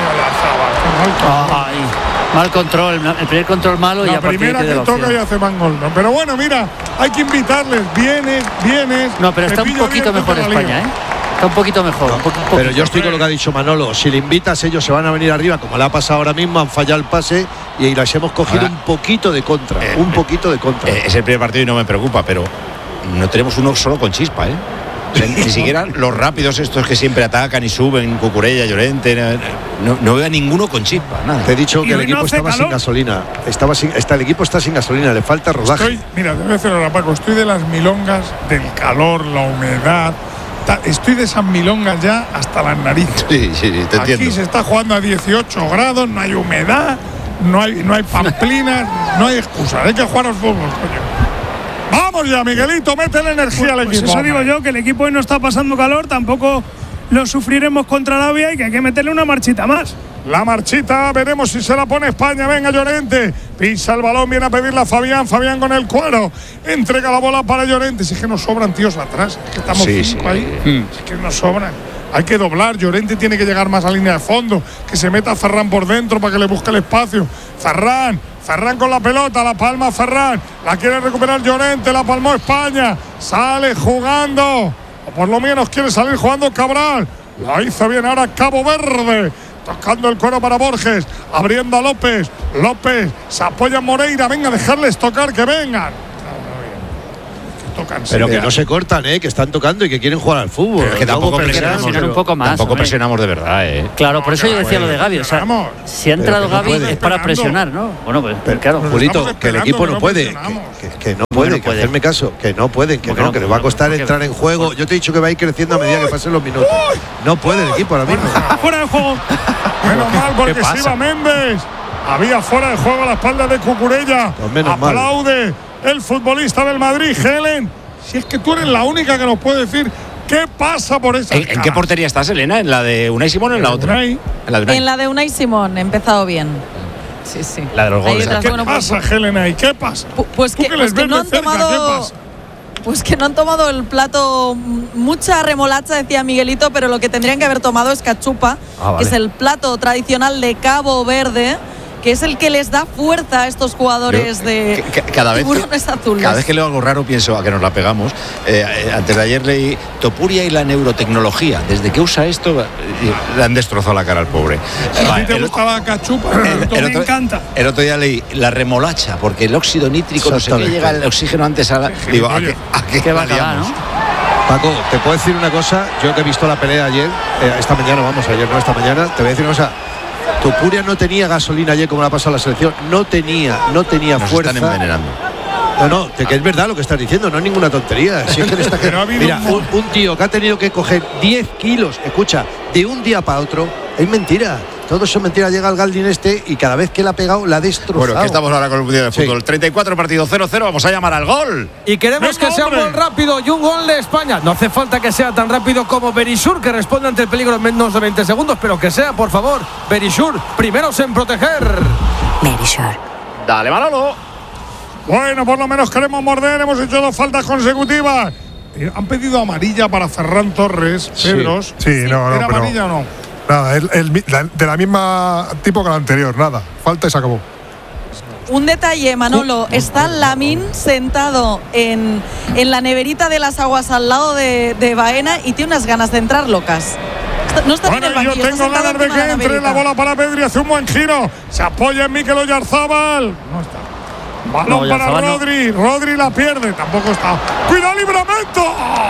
mal control. El primer control malo y a partir de la primera que toca y hace más gol. ¿No? Pero bueno, mira, hay que invitarles. Vienes. No, pero está un poquito mejor España, ¿eh? Está un poquito mejor. Pero yo estoy con lo que ha dicho Manolo. Si le invitas, ellos se van a venir arriba, como le ha pasado ahora mismo, han fallado el pase y las hemos cogido un poquito de contra. Es el primer partido y no me preocupa, pero no tenemos uno solo con chispa, ¿eh? Ni siquiera los rápidos estos que siempre atacan y suben, Cucurella, Llorente, no veo a ninguno con chispa, nada. Te he dicho que el equipo estaba sin gasolina. El equipo está sin gasolina, le falta rodaje. Mira, te voy a decir ahora, Paco, estoy de las milongas, del calor, la humedad. Estoy de esas milongas ya hasta las narices. Sí, te entiendo. Aquí se está jugando a 18 grados, no hay humedad, no hay pamplinas, no hay excusas. Hay que jugar al fútbol, coño. Vamos ya, Miguelito, métele energía al equipo. Eso digo yo, que el equipo hoy no está pasando calor, tampoco lo sufriremos contra Arabia y que hay que meterle una marchita más. La marchita, veremos si se la pone España. Venga, Llorente. Pisa el balón, viene a pedirla Fabián. Fabián con el cuero. Entrega la bola para Llorente. Si es que nos sobran tíos atrás. Es que estamos cinco ahí. Si es que nos sobran. Hay que doblar. Llorente tiene que llegar más a línea de fondo. Que se meta Ferran por dentro para que le busque el espacio. Ferran con la pelota. La palma Ferran. La quiere recuperar Llorente. La palmó España. Sale jugando. O por lo menos quiere salir jugando Cabral. La hizo bien ahora Cabo Verde. Tocando el cuero para Borges, abriendo a López. López se apoya en Moreira. Venga, dejarles tocar, que vengan. Pero que no se cortan, que están tocando y que quieren jugar al fútbol. Pero es que tampoco presionamos un poco más. Tampoco presionamos de verdad, Claro, por eso yo decía lo de Gavi. O sea, si ha entrado Gavi es para presionar, ¿no? Bueno, pues claro. Julito, que el equipo no puede. Que no puede, que hacerme caso. Que no pueden, que no, que les va a costar entrar en juego. Yo te he dicho que va a ir creciendo a medida que pasen los minutos. No puede el equipo ahora mismo. Fuera de juego. Menos mal, porque se iba Méndez. Había fuera de juego a la espalda de Cucurella. Aplaude el futbolista del Madrid, Helen. Si es que tú eres la única que nos puede decir qué pasa por esa. ¿En qué portería estás, Elena? ¿En la de Unai Simón o en la otra? En la de Unai Simón, he empezado bien. Sí. La de los goles. ¿Qué pasa, Helena? ¿Y qué pasa? Pues que no han tomado. Pues que no han tomado el plato, mucha remolacha, decía Miguelito, pero lo que tendrían que haber tomado es cachupa, que es el plato tradicional de Cabo Verde, que es el que les da fuerza a estos jugadores de tiburones azules. Cada vez que leo algo raro pienso a que nos la pegamos. Antes de ayer leí Topuria y la neurotecnología. Desde que usa esto le han destrozado la cara al pobre. ¿A ti te gusta la cachupa? Me encanta. El otro día leí la remolacha, porque el óxido nítrico no sé qué, llega el oxígeno antes a la. Digo, ¿a qué va a acabar, no? Paco, te puedo decir una cosa. Yo que he visto la pelea ayer, esta mañana, esta mañana, te voy a decir una cosa. Topuria no tenía gasolina ayer como la ha pasado la selección. No tenía Nos fuerza. Están envenenando. No, que es verdad lo que estás diciendo, no es ninguna tontería. Si es que está mira, un tío que ha tenido que coger 10 kilos, escucha, de un día para otro, es mentira. Todo eso es mentira. Llega el Galdin y cada vez que la ha pegado la ha destrozado. Bueno, que estamos ahora con el Mundial de Fútbol. 34 partidos 0-0, vamos a llamar al gol. Y queremos que sea un gol rápido y un gol de España. No hace falta que sea tan rápido como Berisur, que responde ante el peligro en menos de 20 segundos, pero que sea, por favor, Berisur, primeros en proteger. Berisur. Dale, Manolo. Bueno, por lo menos queremos morder, hemos hecho 2 faltas consecutivas. Han pedido amarilla para Ferran Torres, Pedros. Sí, no, ¿Era pero amarilla o no? Nada, de la misma tipo que la anterior, nada. Falta y se acabó. Un detalle, Manolo. Está Lamín sentado en la neverita de las aguas al lado de Baena y tiene unas ganas de entrar locas. No está en el banquillo, yo tengo ganas de que entre la bola para Pedri, hace un buen giro. Se apoya en Mikel Oyarzabal. No está. Balón para Rodri. Rodri la pierde. Tampoco está. ¡Cuidado, Livramento!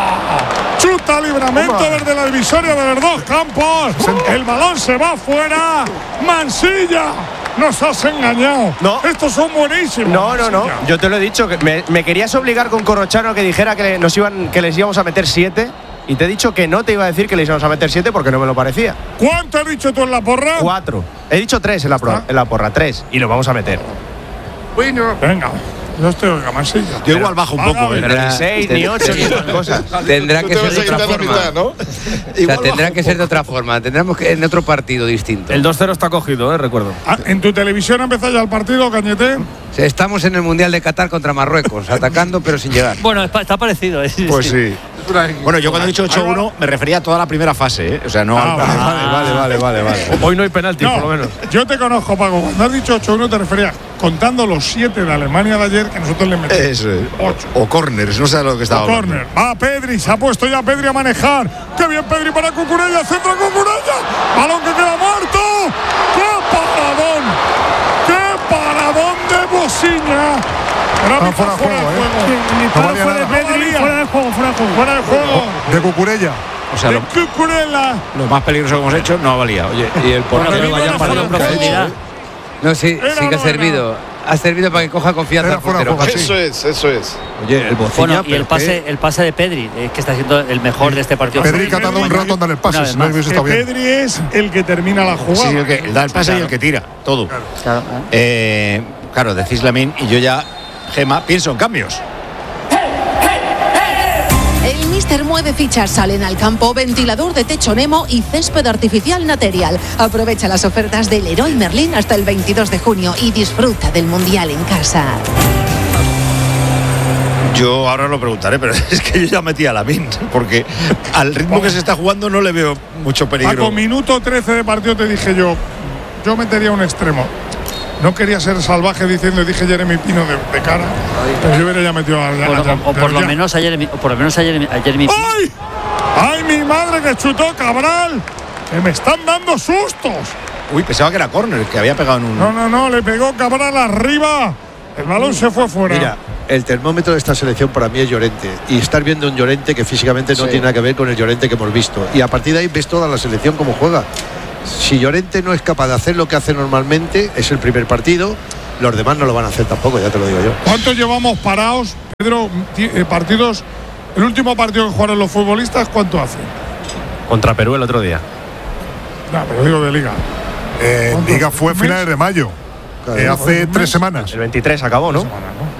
Chuta Livramento desde la divisoria de los dos campos. El balón se va afuera. Mansilla. Nos has engañado. No. Estos son buenísimos. No. Yo te lo he dicho. Que me querías obligar con Corrochano que dijera que les íbamos a meter 7. Y te he dicho que no te iba a decir que les íbamos a meter 7 porque no me lo parecía. ¿Cuánto has dicho tú en la porra? 4. He dicho 3 en la porra. 3. Y lo vamos a meter. Bueno, venga. Yo estoy en Mansilla. Yo igual bajo un poco, pero ni 6, ni 8, ni esas cosas. Tendrá que ser de otra forma. Mitad, ¿no? O sea, tendrá que ser de otra forma. Tendremos que en otro partido distinto. El 2-0 está cogido, recuerdo. ¿En tu televisión ha empezado ya el partido, Cañete? Estamos en el Mundial de Qatar contra Marruecos, atacando pero sin llegar. Bueno, está parecido. Pues sí. Bueno, yo cuando he dicho 8-1 me refería a toda la primera fase, O sea, no al. Vale. Hoy no hay penalti, por lo menos. Yo te conozco, Paco. Cuando has dicho 8-1 te referías contando los 7 de Alemania de ayer que nosotros le metimos. Eso es. 8. O corners, no sé lo que estaba hablando. Corner. Va Pedri, se ha puesto ya Pedri a manejar. ¡Qué bien Pedri para Cucurella! ¡Centro Cucurella! ¡Balón que queda muerto! ¡Qué paradón! ¡Qué paradón de Bociña! Fuera de juego, Mi palo fue de Pedri, fuera de juego. Fuera de juego. De Cucurella. O sea, Cucurella. Lo más peligroso que hemos hecho no valía. Oye, y el portero vaya parado en profundidad. No, sí que ha servido. Ha servido para que coja confianza al portero. Eso es. Oye, el Bociña. Y el pase de Pedri, que está siendo el mejor de este partido. Pedri que ha tardado un rato en dar el pase. Si no hubiese estado bien. Pedri es el que termina la jugada. Sí, el que da el pase y el que tira. Todo. Claro, decís Lamín y yo ya, Gema, pienso en cambios. El Termoeve Fichar salen al campo, ventilador de techo Nemo y césped artificial Material. Aprovecha las ofertas del Leroy Merlin hasta el 22 de junio y disfruta del Mundial en casa. Yo ahora lo preguntaré, pero es que yo ya metí a Lamine, porque al ritmo que se está jugando no le veo mucho peligro. Con minuto 13 de partido te dije yo metería un extremo. No quería ser salvaje dije Jeremy Pino de cara, pero yo hubiera ya metido a por lo menos a Jeremy Pino. ¡Ay! ¡Ay, mi madre, que chutó Cabral! ¡Que me están dando sustos! Uy, pensaba que era córner, que había pegado en un... No, le pegó Cabral arriba. El balón se fue fuera. Mira, el termómetro de esta selección para mí es Llorente. Y estar viendo un Llorente que físicamente no tiene nada que ver con el Llorente que hemos visto. Y a partir de ahí ves toda la selección cómo juega. Si Llorente no es capaz de hacer lo que hace normalmente, es el primer partido. Los demás no lo van a hacer tampoco, ya te lo digo yo. ¿Cuántos llevamos parados, Pedro, partidos? El último partido que jugaron los futbolistas, ¿cuánto hace? Contra Perú el otro día. No, pero digo de Liga. Liga fue finales de mayo. Hace 3 semanas. El 23 acabó, ¿no?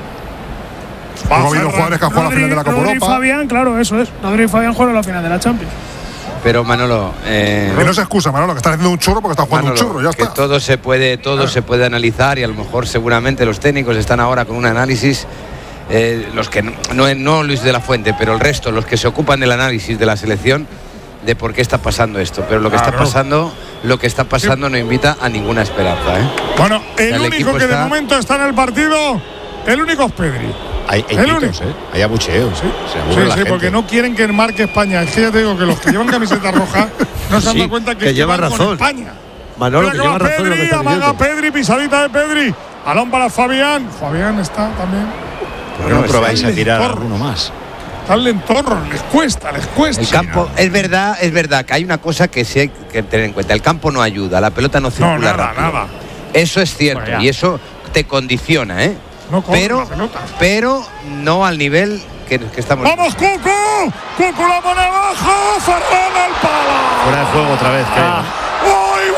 Ha habido jugadores que han jugado la final de la Copa Rodri Europa. y Fabián, claro, eso es. Rodri y Fabián jugaron la final de la Champions. Pero Manolo, que no se excusa, Manolo, que estás haciendo un churro porque estás jugando Manolo, un churro, ya que está. Todo se puede analizar y a lo mejor seguramente los técnicos están ahora con un análisis, los que no Luis de la Fuente, pero el resto, los que se ocupan del análisis de la selección, de por qué está pasando esto. Pero lo que está pasando no invita a ninguna esperanza, ¿eh? Bueno, el único que de momento está en el partido, el único es Pedri. Hay gritos, hay abucheos. Sí, porque no quieren que marque España. Es que ya te digo que los que llevan camiseta roja no se han dado cuenta que lleva van razón. con España. Manolo, que lleva razón. Pedri, amaga Pedri, pisadita de Pedri. Balón para Fabián. Fabián está también. ¿Por qué no probáis a tirar alguno más? Están lentorros, les cuesta. El campo, es verdad que hay una cosa que sí hay que tener en cuenta. El campo no ayuda, la pelota no circula rápido. Nada. Eso es cierto, y eso te condiciona, ¿eh? No pero no al nivel que estamos. ¡Vamos, Cucu! ¡Cucu la pone abajo! ¡Ferran al palo! Fuera de juego otra vez, creo. ¡Ay,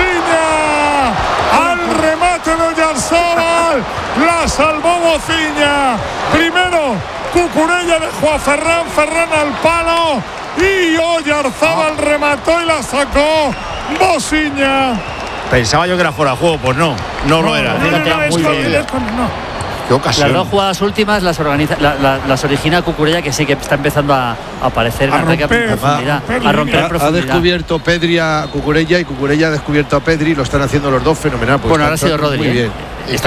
Bociña! ¡Al remate de Oyarzabal! ¡La salvó Bociña! Primero, Cucurella dejó a Ferran al palo y Oyarzabal remató y la sacó Bociña. Pensaba yo que era fuera de juego, pues no lo era. Muy bien. Qué ocasión. Las dos jugadas últimas las origina Cucurella, que sí que está empezando a aparecer en ataque a profundidad. A romper profundidad. Ha descubierto Pedri a Cucurella y Cucurella ha descubierto a Pedri. Lo están haciendo los dos fenomenal. Pues bueno, ahora ha sido Rodri. Muy bien.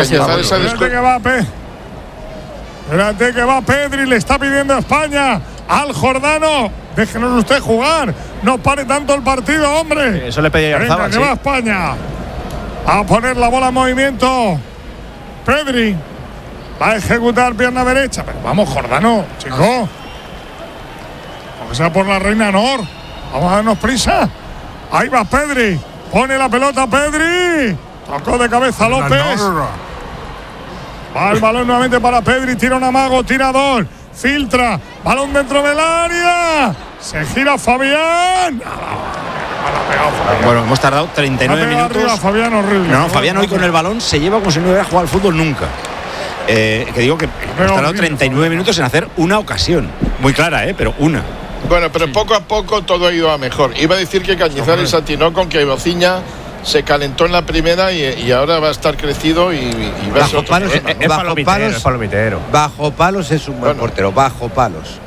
Espérate que va Pedri, le está pidiendo a España al Jordano. Déjenos usted jugar. No pare tanto el partido, hombre. Eso le pedí a Oyarzabal. Venga, que va España a poner la bola en movimiento. Pedri va a ejecutar pierna derecha. Pero vamos, Jordano, chico. Aunque sea por la reina Nor. Vamos a darnos prisa. Ahí va Pedri. Pone la pelota Pedri. Tocó de cabeza López. Va el balón nuevamente para Pedri. Tira un amago, tirador. Filtra. Balón dentro del área. Se gira Fabián. Bueno, hemos tardado 39 minutos. Arriba, Fabián, horrible. No, Fabián hoy con el balón se lleva como si no hubiera jugado al fútbol nunca. Que digo que hemos tardado 39 minutos en hacer una ocasión. Muy clara, pero una. Bueno, pero poco a poco todo ha ido a mejor. Iba a decir que Cañizares atinó con que Bociña se calentó en la primera y ahora va a estar crecido y va a ser otro problema, ¿no? Palomitero. Bajo palos es un buen portero, bajo palos.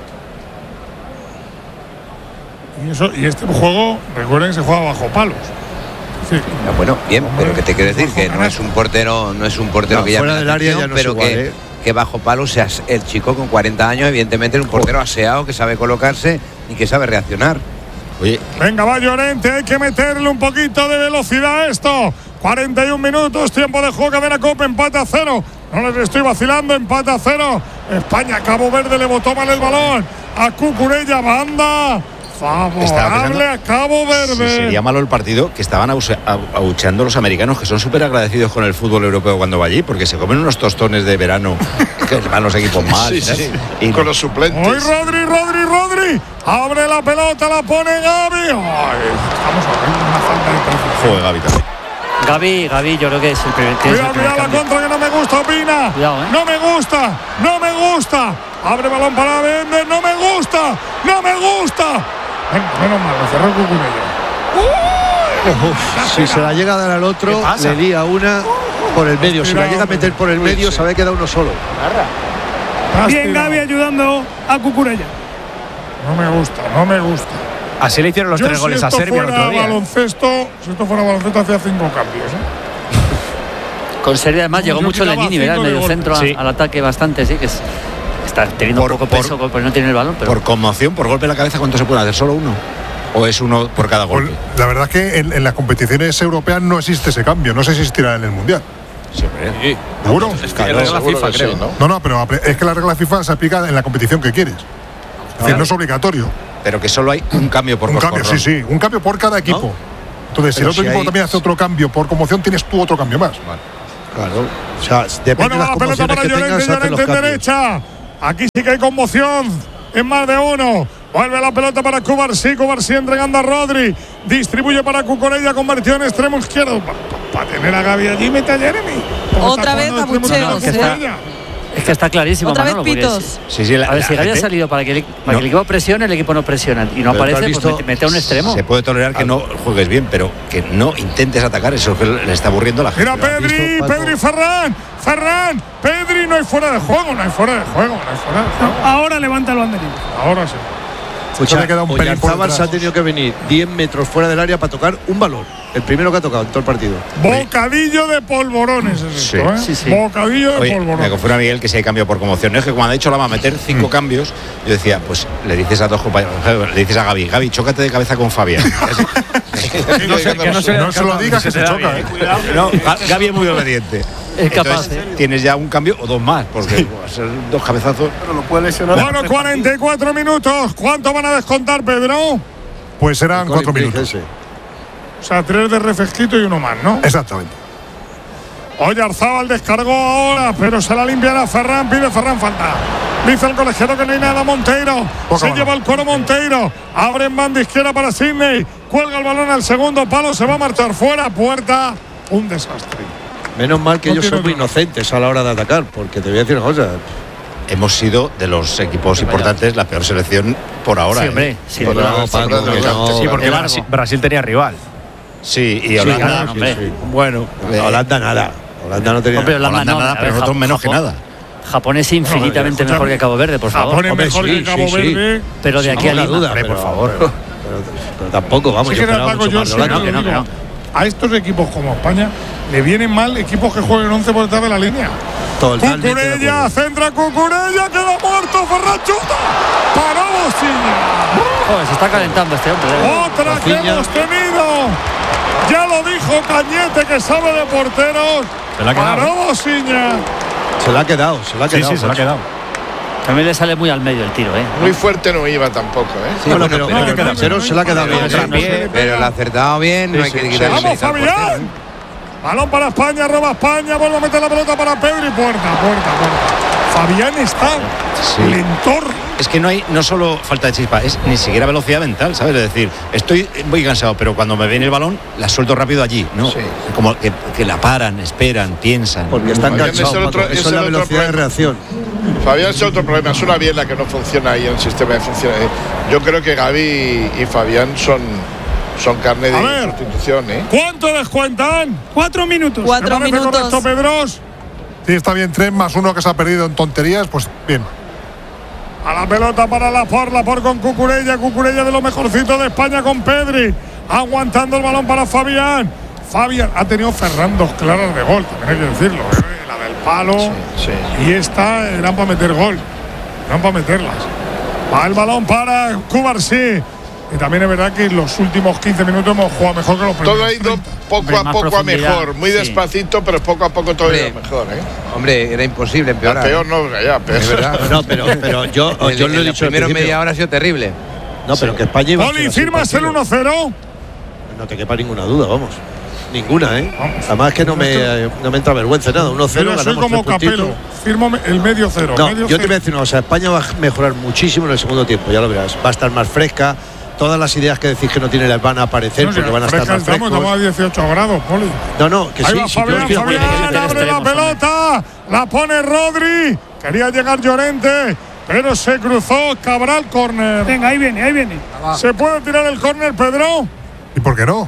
Y este juego, recuerden que se juega bajo palos. Sí. Bueno, bien, pero que te quiero decir que no es un portero que fuera del área ya no pero es igual, que bajo palos sea el chico con 40 años, evidentemente es un portero aseado que sabe colocarse y que sabe reaccionar. Oye, venga, va Llorente, hay que meterle un poquito de velocidad a esto. 41 minutos, tiempo de juego, cadena Copa, empate a 0. No les estoy vacilando, empate a 0. España, Cabo Verde le botó mal el balón a Cucurella, banda favorable a Cabo Verde. Sí, sería malo el partido que estaban abucheando los americanos, que son súper agradecidos con el fútbol europeo cuando va allí, porque se comen unos tostones de verano que van los equipos mal. Y con los suplentes. ¡Hoy Rodri! Abre la pelota, la pone Gavi. ¡Ay! Estamos haciendo una falta de precisión. Joder, Gavi también. Gavi, yo creo que es el primer. Cuidado la contra que no me gusta, Opina. Cuidado, No me gusta. Abre balón para Bender, no me gusta. gusta! ¡No me gusta! Venga, menos mal, lo cerró Cucurella. Si se la llega a dar al otro, le lía una por el medio. Si la llega a meter por el medio, se había quedado uno solo. Bien Gavi ayudando a Cucurella. No me gusta, no me gusta. Así le hicieron los 3 goles a Serbia el otro día. Si esto fuera baloncesto, hacía 5 cambios. Con Serbia además llegó mucho Lenini, ¿verdad? El medio centro al ataque bastante, sí, que está teniendo poco peso porque no tiene el balón. Pero... Por conmoción, por golpe en la cabeza, ¿cuánto se puede hacer? ¿Solo uno? ¿O es uno por cada golpe? Pues, la verdad es que en las competiciones europeas no existe ese cambio. No sé si existirá en el Mundial. Siempre. ¿Seguro? Es que la regla FIFA, creo, ¿no? No, pero es que la regla FIFA se aplica en la competición que quieres. Es decir, no es obligatorio. Pero que solo hay un cambio por cambio, sí. Un cambio por cada equipo. ¿No? Entonces, si el otro equipo también hace otro cambio por conmoción, tienes tú otro cambio más. Vale. Claro. O sea, depende de las conmociones que tengas, se hacen los cambios. Derecha. Aquí sí que hay conmoción. Es más de uno. Vuelve la pelota para Cubarsí entregando a Rodri. Distribuye para Cucurella, convirtió en extremo izquierdo. Para tener a Gavi allí, mete a Jeremy. Otra vez abucheos. Es que está clarísimo, otra Manolo, vez pitos. A ver, si Gavi ha salido para que el equipo presione, el equipo no presiona. Y no aparece, pues mete a un extremo. Se puede tolerar que no juegues bien, pero que no intentes atacar. Eso es que le está aburriendo a la gente. Mira Pedri, Ferran, Pedri, no hay fuera de juego. Ahora levanta el banderín. Ahora sí. Oyarzábal se ha tenido que venir 10 metros fuera del área para tocar un balón. El primero que ha tocado en todo el partido. Bocadillo de polvorones es esto, ¿eh? Sí. Bocadillo de polvorones. Me confunde a Miguel que se hay cambio por conmoción. Es que cuando ha dicho la va a meter 5 cambios, yo decía, pues le dices a dos compañeros, le dices a Gavi, chócate de cabeza con Fabián. no se lo digas que se choca. No, Gavi es muy obediente. Es capaz. Tienes ya un cambio o 2 más, porque ser 2 cabezazos. Pero lo puede lesionar. Bueno, 44 minutos. ¿Cuánto van a descontar, Pedro? Pues serán 4 minutos. O sea, 3 de refresquito y 1 más, ¿no? Exactamente. Oyarzábal descargó ahora, pero se la limpiará Ferran. Pide Ferran falta. Dice el colegiado que no hay nada. Monteiro. Se lleva el cuero Monteiro. Abre en banda izquierda para Sidney. Cuelga el balón al segundo palo. Se va a marchar fuera. Puerta. Un desastre. Menos mal que ellos son muy inocentes a la hora de atacar, porque te voy a decir una cosa. Hemos sido de los equipos importantes la peor selección por ahora. Sí, hombre. Sí, porque Brasil tenía rival. Sí, y Holanda. Sí. Bueno, Holanda nada. Holanda no tenía nada, pero nosotros menos que nada. Japón es infinitamente mejor que Cabo Verde, por favor. Japón es mejor que Cabo Verde. Pero de aquí a Lima, duda, por favor. Pero tampoco, vamos, yo esperaba mucho más de Holanda. Que no. A estos equipos como España le vienen mal equipos que jueguen 11 por detrás de la línea. Cucurella, centra Cucurella, queda muerto, Ferran chuta. Paró Bociña. Joder, se está calentando este hombre. Otra que hemos tenido. Ya lo dijo Cañete, que sabe de porteros. Paró Bociña. Se la ha quedado. Sí, se la ha quedado. También le sale muy al medio el tiro, ¿eh? Muy fuerte no iba tampoco, ¿eh? Sí, bueno, pero se la ha quedado bien. Pero le ha acertado bien, no hay que quitarle. ¡Vamos, Fabián! Balón para España, roba España, vuelve a meter la pelota para Pedri, puerta. Fabián está lentor. Es que no solo falta de chispa, es ni siquiera velocidad mental, ¿sabes? Es decir, estoy muy cansado, pero cuando me viene el balón, la suelto rápido allí, ¿no? Sí. Como que la paran, esperan, piensan. Porque están cansados. Eso es la velocidad de reacción. Fabián es otro problema, es una biela que no funciona ahí en el sistema de función. Yo creo que Gavi y Fabián son carne de sustitución, ¿eh? ¿Cuánto descuentan? 4 minutos. 4 minutos. ¿Correcto, Pedros? Sí, está bien, 3 más 1 que se ha perdido en tonterías, pues bien. A la pelota para Laporte con Cucurella de lo mejorcito de España con Pedri. Aguantando el balón para Fabián. Fabián ha tenido Ferran 2 claras de gol, también hay que decirlo, ¿eh? La del palo y esta eran para meter gol. Eran para meterlas. Va el balón para Cubarsí. Y también es verdad que en los últimos 15 minutos hemos jugado mejor que los primeros. Todo ha ido poco a poco a mejor, muy despacito, pero poco a poco todo ha ido mejor, ¿eh? Hombre, era imposible empeorar. Peor no, ya, peor. Es verdad. No, pero yo lo he dicho. Primero media hora ha sido terrible. No, pero que España iba a Poli, ¿firmas el 1-0? No te quepa ninguna duda, vamos. Ninguna, ¿eh? Además que no me entra vergüenza nada. 1-0, ganamos. Soy como Capello. Firmo el medio 0. No, yo te voy a decir una cosa. España va a mejorar muchísimo en el segundo tiempo, ya lo verás. Va a estar más fresca. Todas las ideas que decís que no tiene les van a aparecer porque van a estar más frescos. Estamos a 18 grados, Poli. No, que ahí sí. Va Fabián abre la pelota. La pone Rodri. Quería llegar Llorente. pero se cruzó Cabral, córner. Venga, ahí viene. ¿Se puede tirar el córner, Pedro? ¿Y por qué no?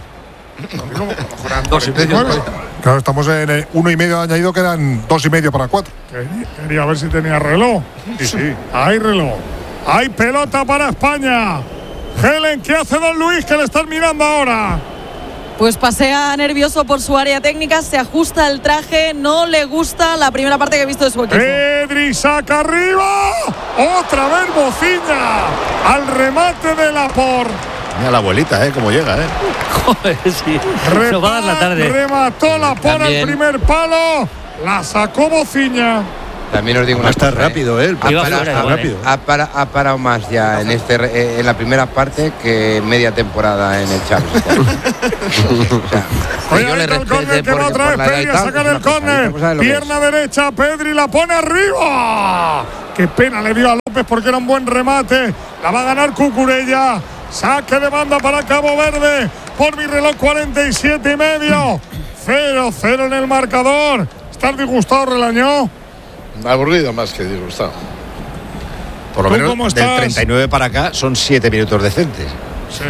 2,5. Claro, estamos en el 1,5 añadido, quedan 2,5 para 4. Quería ver si tenía reloj. Sí. Hay reloj. Hay pelota para España. Helen, ¿qué hace don Luis que le están mirando ahora? Pues pasea nervioso por su área técnica, se ajusta el traje, no le gusta la primera parte que he visto de su equipo. Pedri saca arriba. Otra vez Bociña al remate de Laporte. Mira la abuelita, cómo llega, Joder, sí. Nos va a dar la tarde. Remató Laporte al primer palo. La sacó Bociña. También os digo una está cosa, rápido, él. Ha parado más ya en la primera parte que media temporada en el Champions. Oye, el córner que va otra vez Pedri a sacar el córner. Pierna derecha, Pedri la pone arriba. Qué pena le dio a López porque era un buen remate. La va a ganar Cucurella. Saque de banda para Cabo Verde. Por mi reloj 47,5. 0-0 en el marcador. ¿Estás disgustado, Relañó? Aburrido más que disgustado. Por lo menos del 39 para acá son 7 minutos decentes. Sí.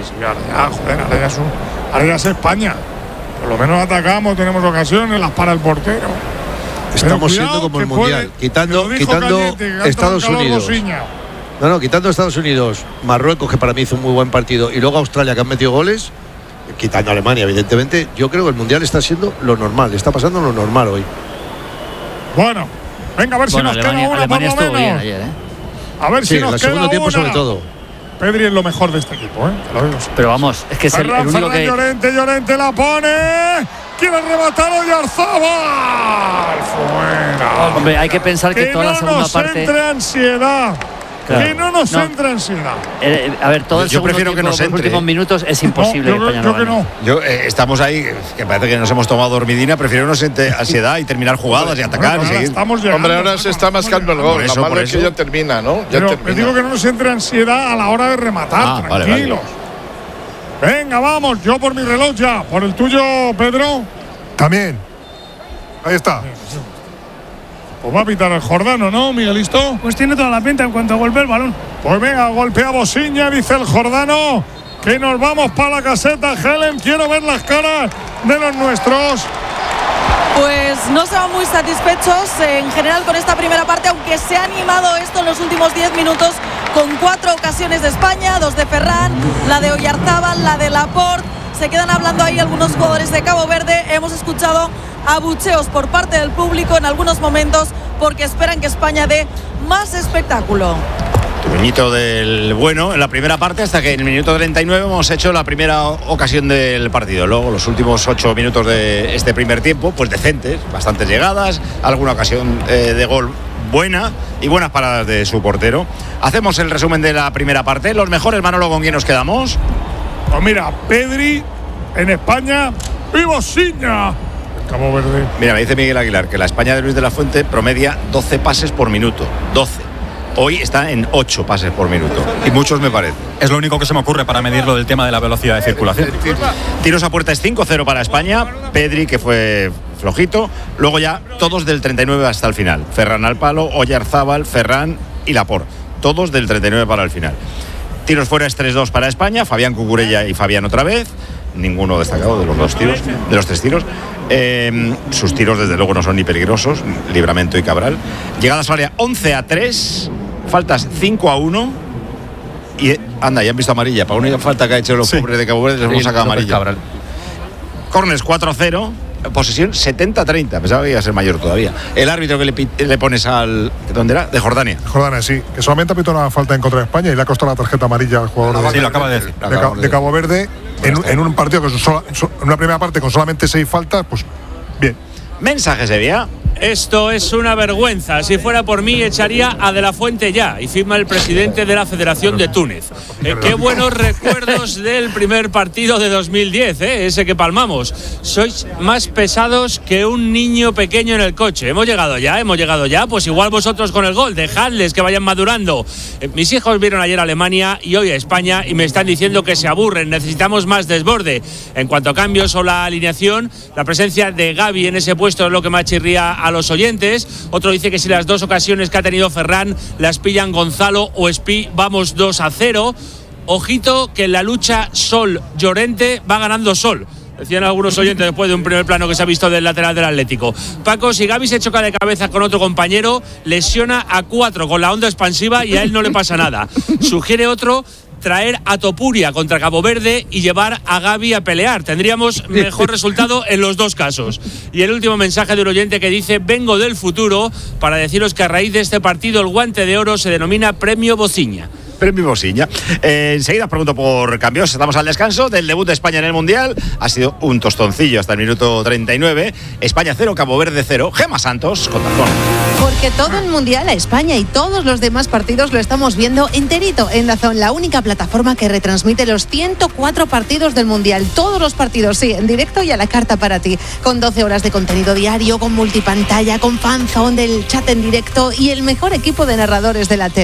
Ahora ya es España. Por lo menos atacamos, tenemos ocasiones, las para el portero. Estamos siendo como el Mundial, quitando Estados Unidos. Quitando Estados Unidos, Marruecos, que para mí hizo un muy buen partido, y luego Australia, que han metido goles, quitando Alemania, evidentemente. Yo creo que el Mundial está siendo lo normal, está pasando lo normal hoy. Bueno, venga, a ver si nos queda una por lo menos. Bien ayer, A ver si nos queda el segundo tiempo una. Sobre todo. Pedri es lo mejor de este equipo, Te lo digo. Pero vamos, es que es el único que... Llorente la pone. Quiere rematar Oyarzabal. Fuera. Hombre, hay que pensar que toda la segunda parte... Que no nos entre ansiedad. Claro. Que no nos entre ansiedad. A ver, todo el yo prefiero tiempo, que nos los entre. últimos minutos es imposible. Yo que no. Estamos ahí, que parece que nos hemos tomado dormidina. Prefiero que nos entre ansiedad y terminar jugadas y atacar. Bueno, y seguir. Estamos llegando, Hombre, ahora se está mascando el gol. La malo es que ya termina, ¿no? Me digo que no nos entre ansiedad a la hora de rematar. Tranquilos. Vale. Venga, vamos. Yo por mi reloj ya. ¿Por el tuyo, Pedro? También. Ahí está. Pues va a pitar el Jordano, ¿no, Miguelito? Pues tiene toda la pinta en cuanto golpea el balón. Pues venga, golpea Bociña, dice el Jordano, que nos vamos para la caseta. Helen, quiero ver las caras de los nuestros. Pues no se van muy satisfechos en general con esta primera parte, aunque se ha animado esto en los últimos 10 minutos con 4 ocasiones de España, 2 de Ferran, la de Oyarzabal, la de Laporte. Se quedan hablando ahí algunos jugadores de Cabo Verde. Hemos escuchado abucheos por parte del público en algunos momentos porque esperan que España dé más espectáculo. Tuñito del bueno en la primera parte, hasta que en el minuto 39 hemos hecho la primera ocasión del partido. Luego los últimos 8 minutos de este primer tiempo, pues decentes, bastantes llegadas, alguna ocasión de gol buena y buenas paradas de su portero. Hacemos el resumen de la primera parte. Los mejores, Manolo, ¿con quién nos quedamos? Pues mira, Pedri en España y Bociña. Cabo Verde. Mira, me dice Miguel Aguilar que la España de Luis de la Fuente promedia 12 pases por minuto. 12. Hoy está en 8 pases por minuto. Y muchos me parece. Es lo único que se me ocurre para medirlo del tema de la velocidad de circulación. Tiros a puerta es 5-0 para España. Pedri, que fue flojito. Luego ya todos del 39 hasta el final. Ferran al palo, Oyarzabal, Ferran y Laporte. Todos del 39 para el final. Tiros fuera es 3-2 para España. Fabián Cucurella y Fabián otra vez. Ninguno destacado de los 2 tiros, de los 3 tiros. Sus tiros desde luego no son ni peligrosos. Livramento y Cabral. Llegadas al área 11-3. Faltas 5-1. Y anda, ya han visto amarilla. Para una falta que ha hecho los pobres de Cabo Verde les hemos sacado amarilla. Corners 4-0. Posesión 70-30. Pensaba que iba a ser mayor todavía. El árbitro que le pones al... ¿Dónde era? De Jordania. Jordania, sí. Que solamente ha pitado una falta en contra de España y le ha costado la tarjeta amarilla al jugador sí, lo acaba de decir. De Cabo Verde. En un partido que en una primera parte con solamente 6 faltas, pues bien. Mensaje Sevilla. Esto es una vergüenza. Si fuera por mí, echaría a De la Fuente ya. Y firma el presidente de la Federación de Túnez. Qué buenos recuerdos del primer partido de 2010, ese que palmamos. Sois más pesados que un niño pequeño en el coche. Hemos llegado ya. Pues igual vosotros con el gol. Dejadles que vayan madurando. Mis hijos vieron ayer a Alemania y hoy a España y me están diciendo que se aburren. Necesitamos más desborde. En cuanto a cambios o la alineación, la presencia de Gavi en ese puesto es lo que más chirría a a los oyentes. Otro dice que si las 2 ocasiones que ha tenido Ferran las pillan Gonzalo o Espi, vamos 2-0. Ojito que en la lucha Sol-Llorente va ganando Sol. Decían algunos oyentes después de un primer plano que se ha visto del lateral del Atlético. Paco, si Gavi se choca de cabeza con otro compañero, lesiona a 4 con la onda expansiva y a él no le pasa nada. Sugiere otro traer a Topuria contra Cabo Verde y llevar a Gavi a pelear. Tendríamos mejor resultado en los 2 casos. Y el último mensaje de un oyente que dice: vengo del futuro para deciros que a raíz de este partido el guante de oro se denomina Premio Bociña. Premio Bociña. Enseguida os pregunto por cambios. Estamos al descanso del debut de España en el Mundial. Ha sido un tostoncillo hasta el minuto 39. España 0, Cabo Verde 0. Gemma Santos con Dazón. Porque todo el Mundial a España y todos los demás partidos lo estamos viendo enterito en Dazón, la única plataforma que retransmite los 104 partidos del Mundial. Todos los partidos, sí, en directo y a la carta para ti. Con 12 horas de contenido diario, con multipantalla, con fanzone del chat en directo y el mejor equipo de narradores de la tele.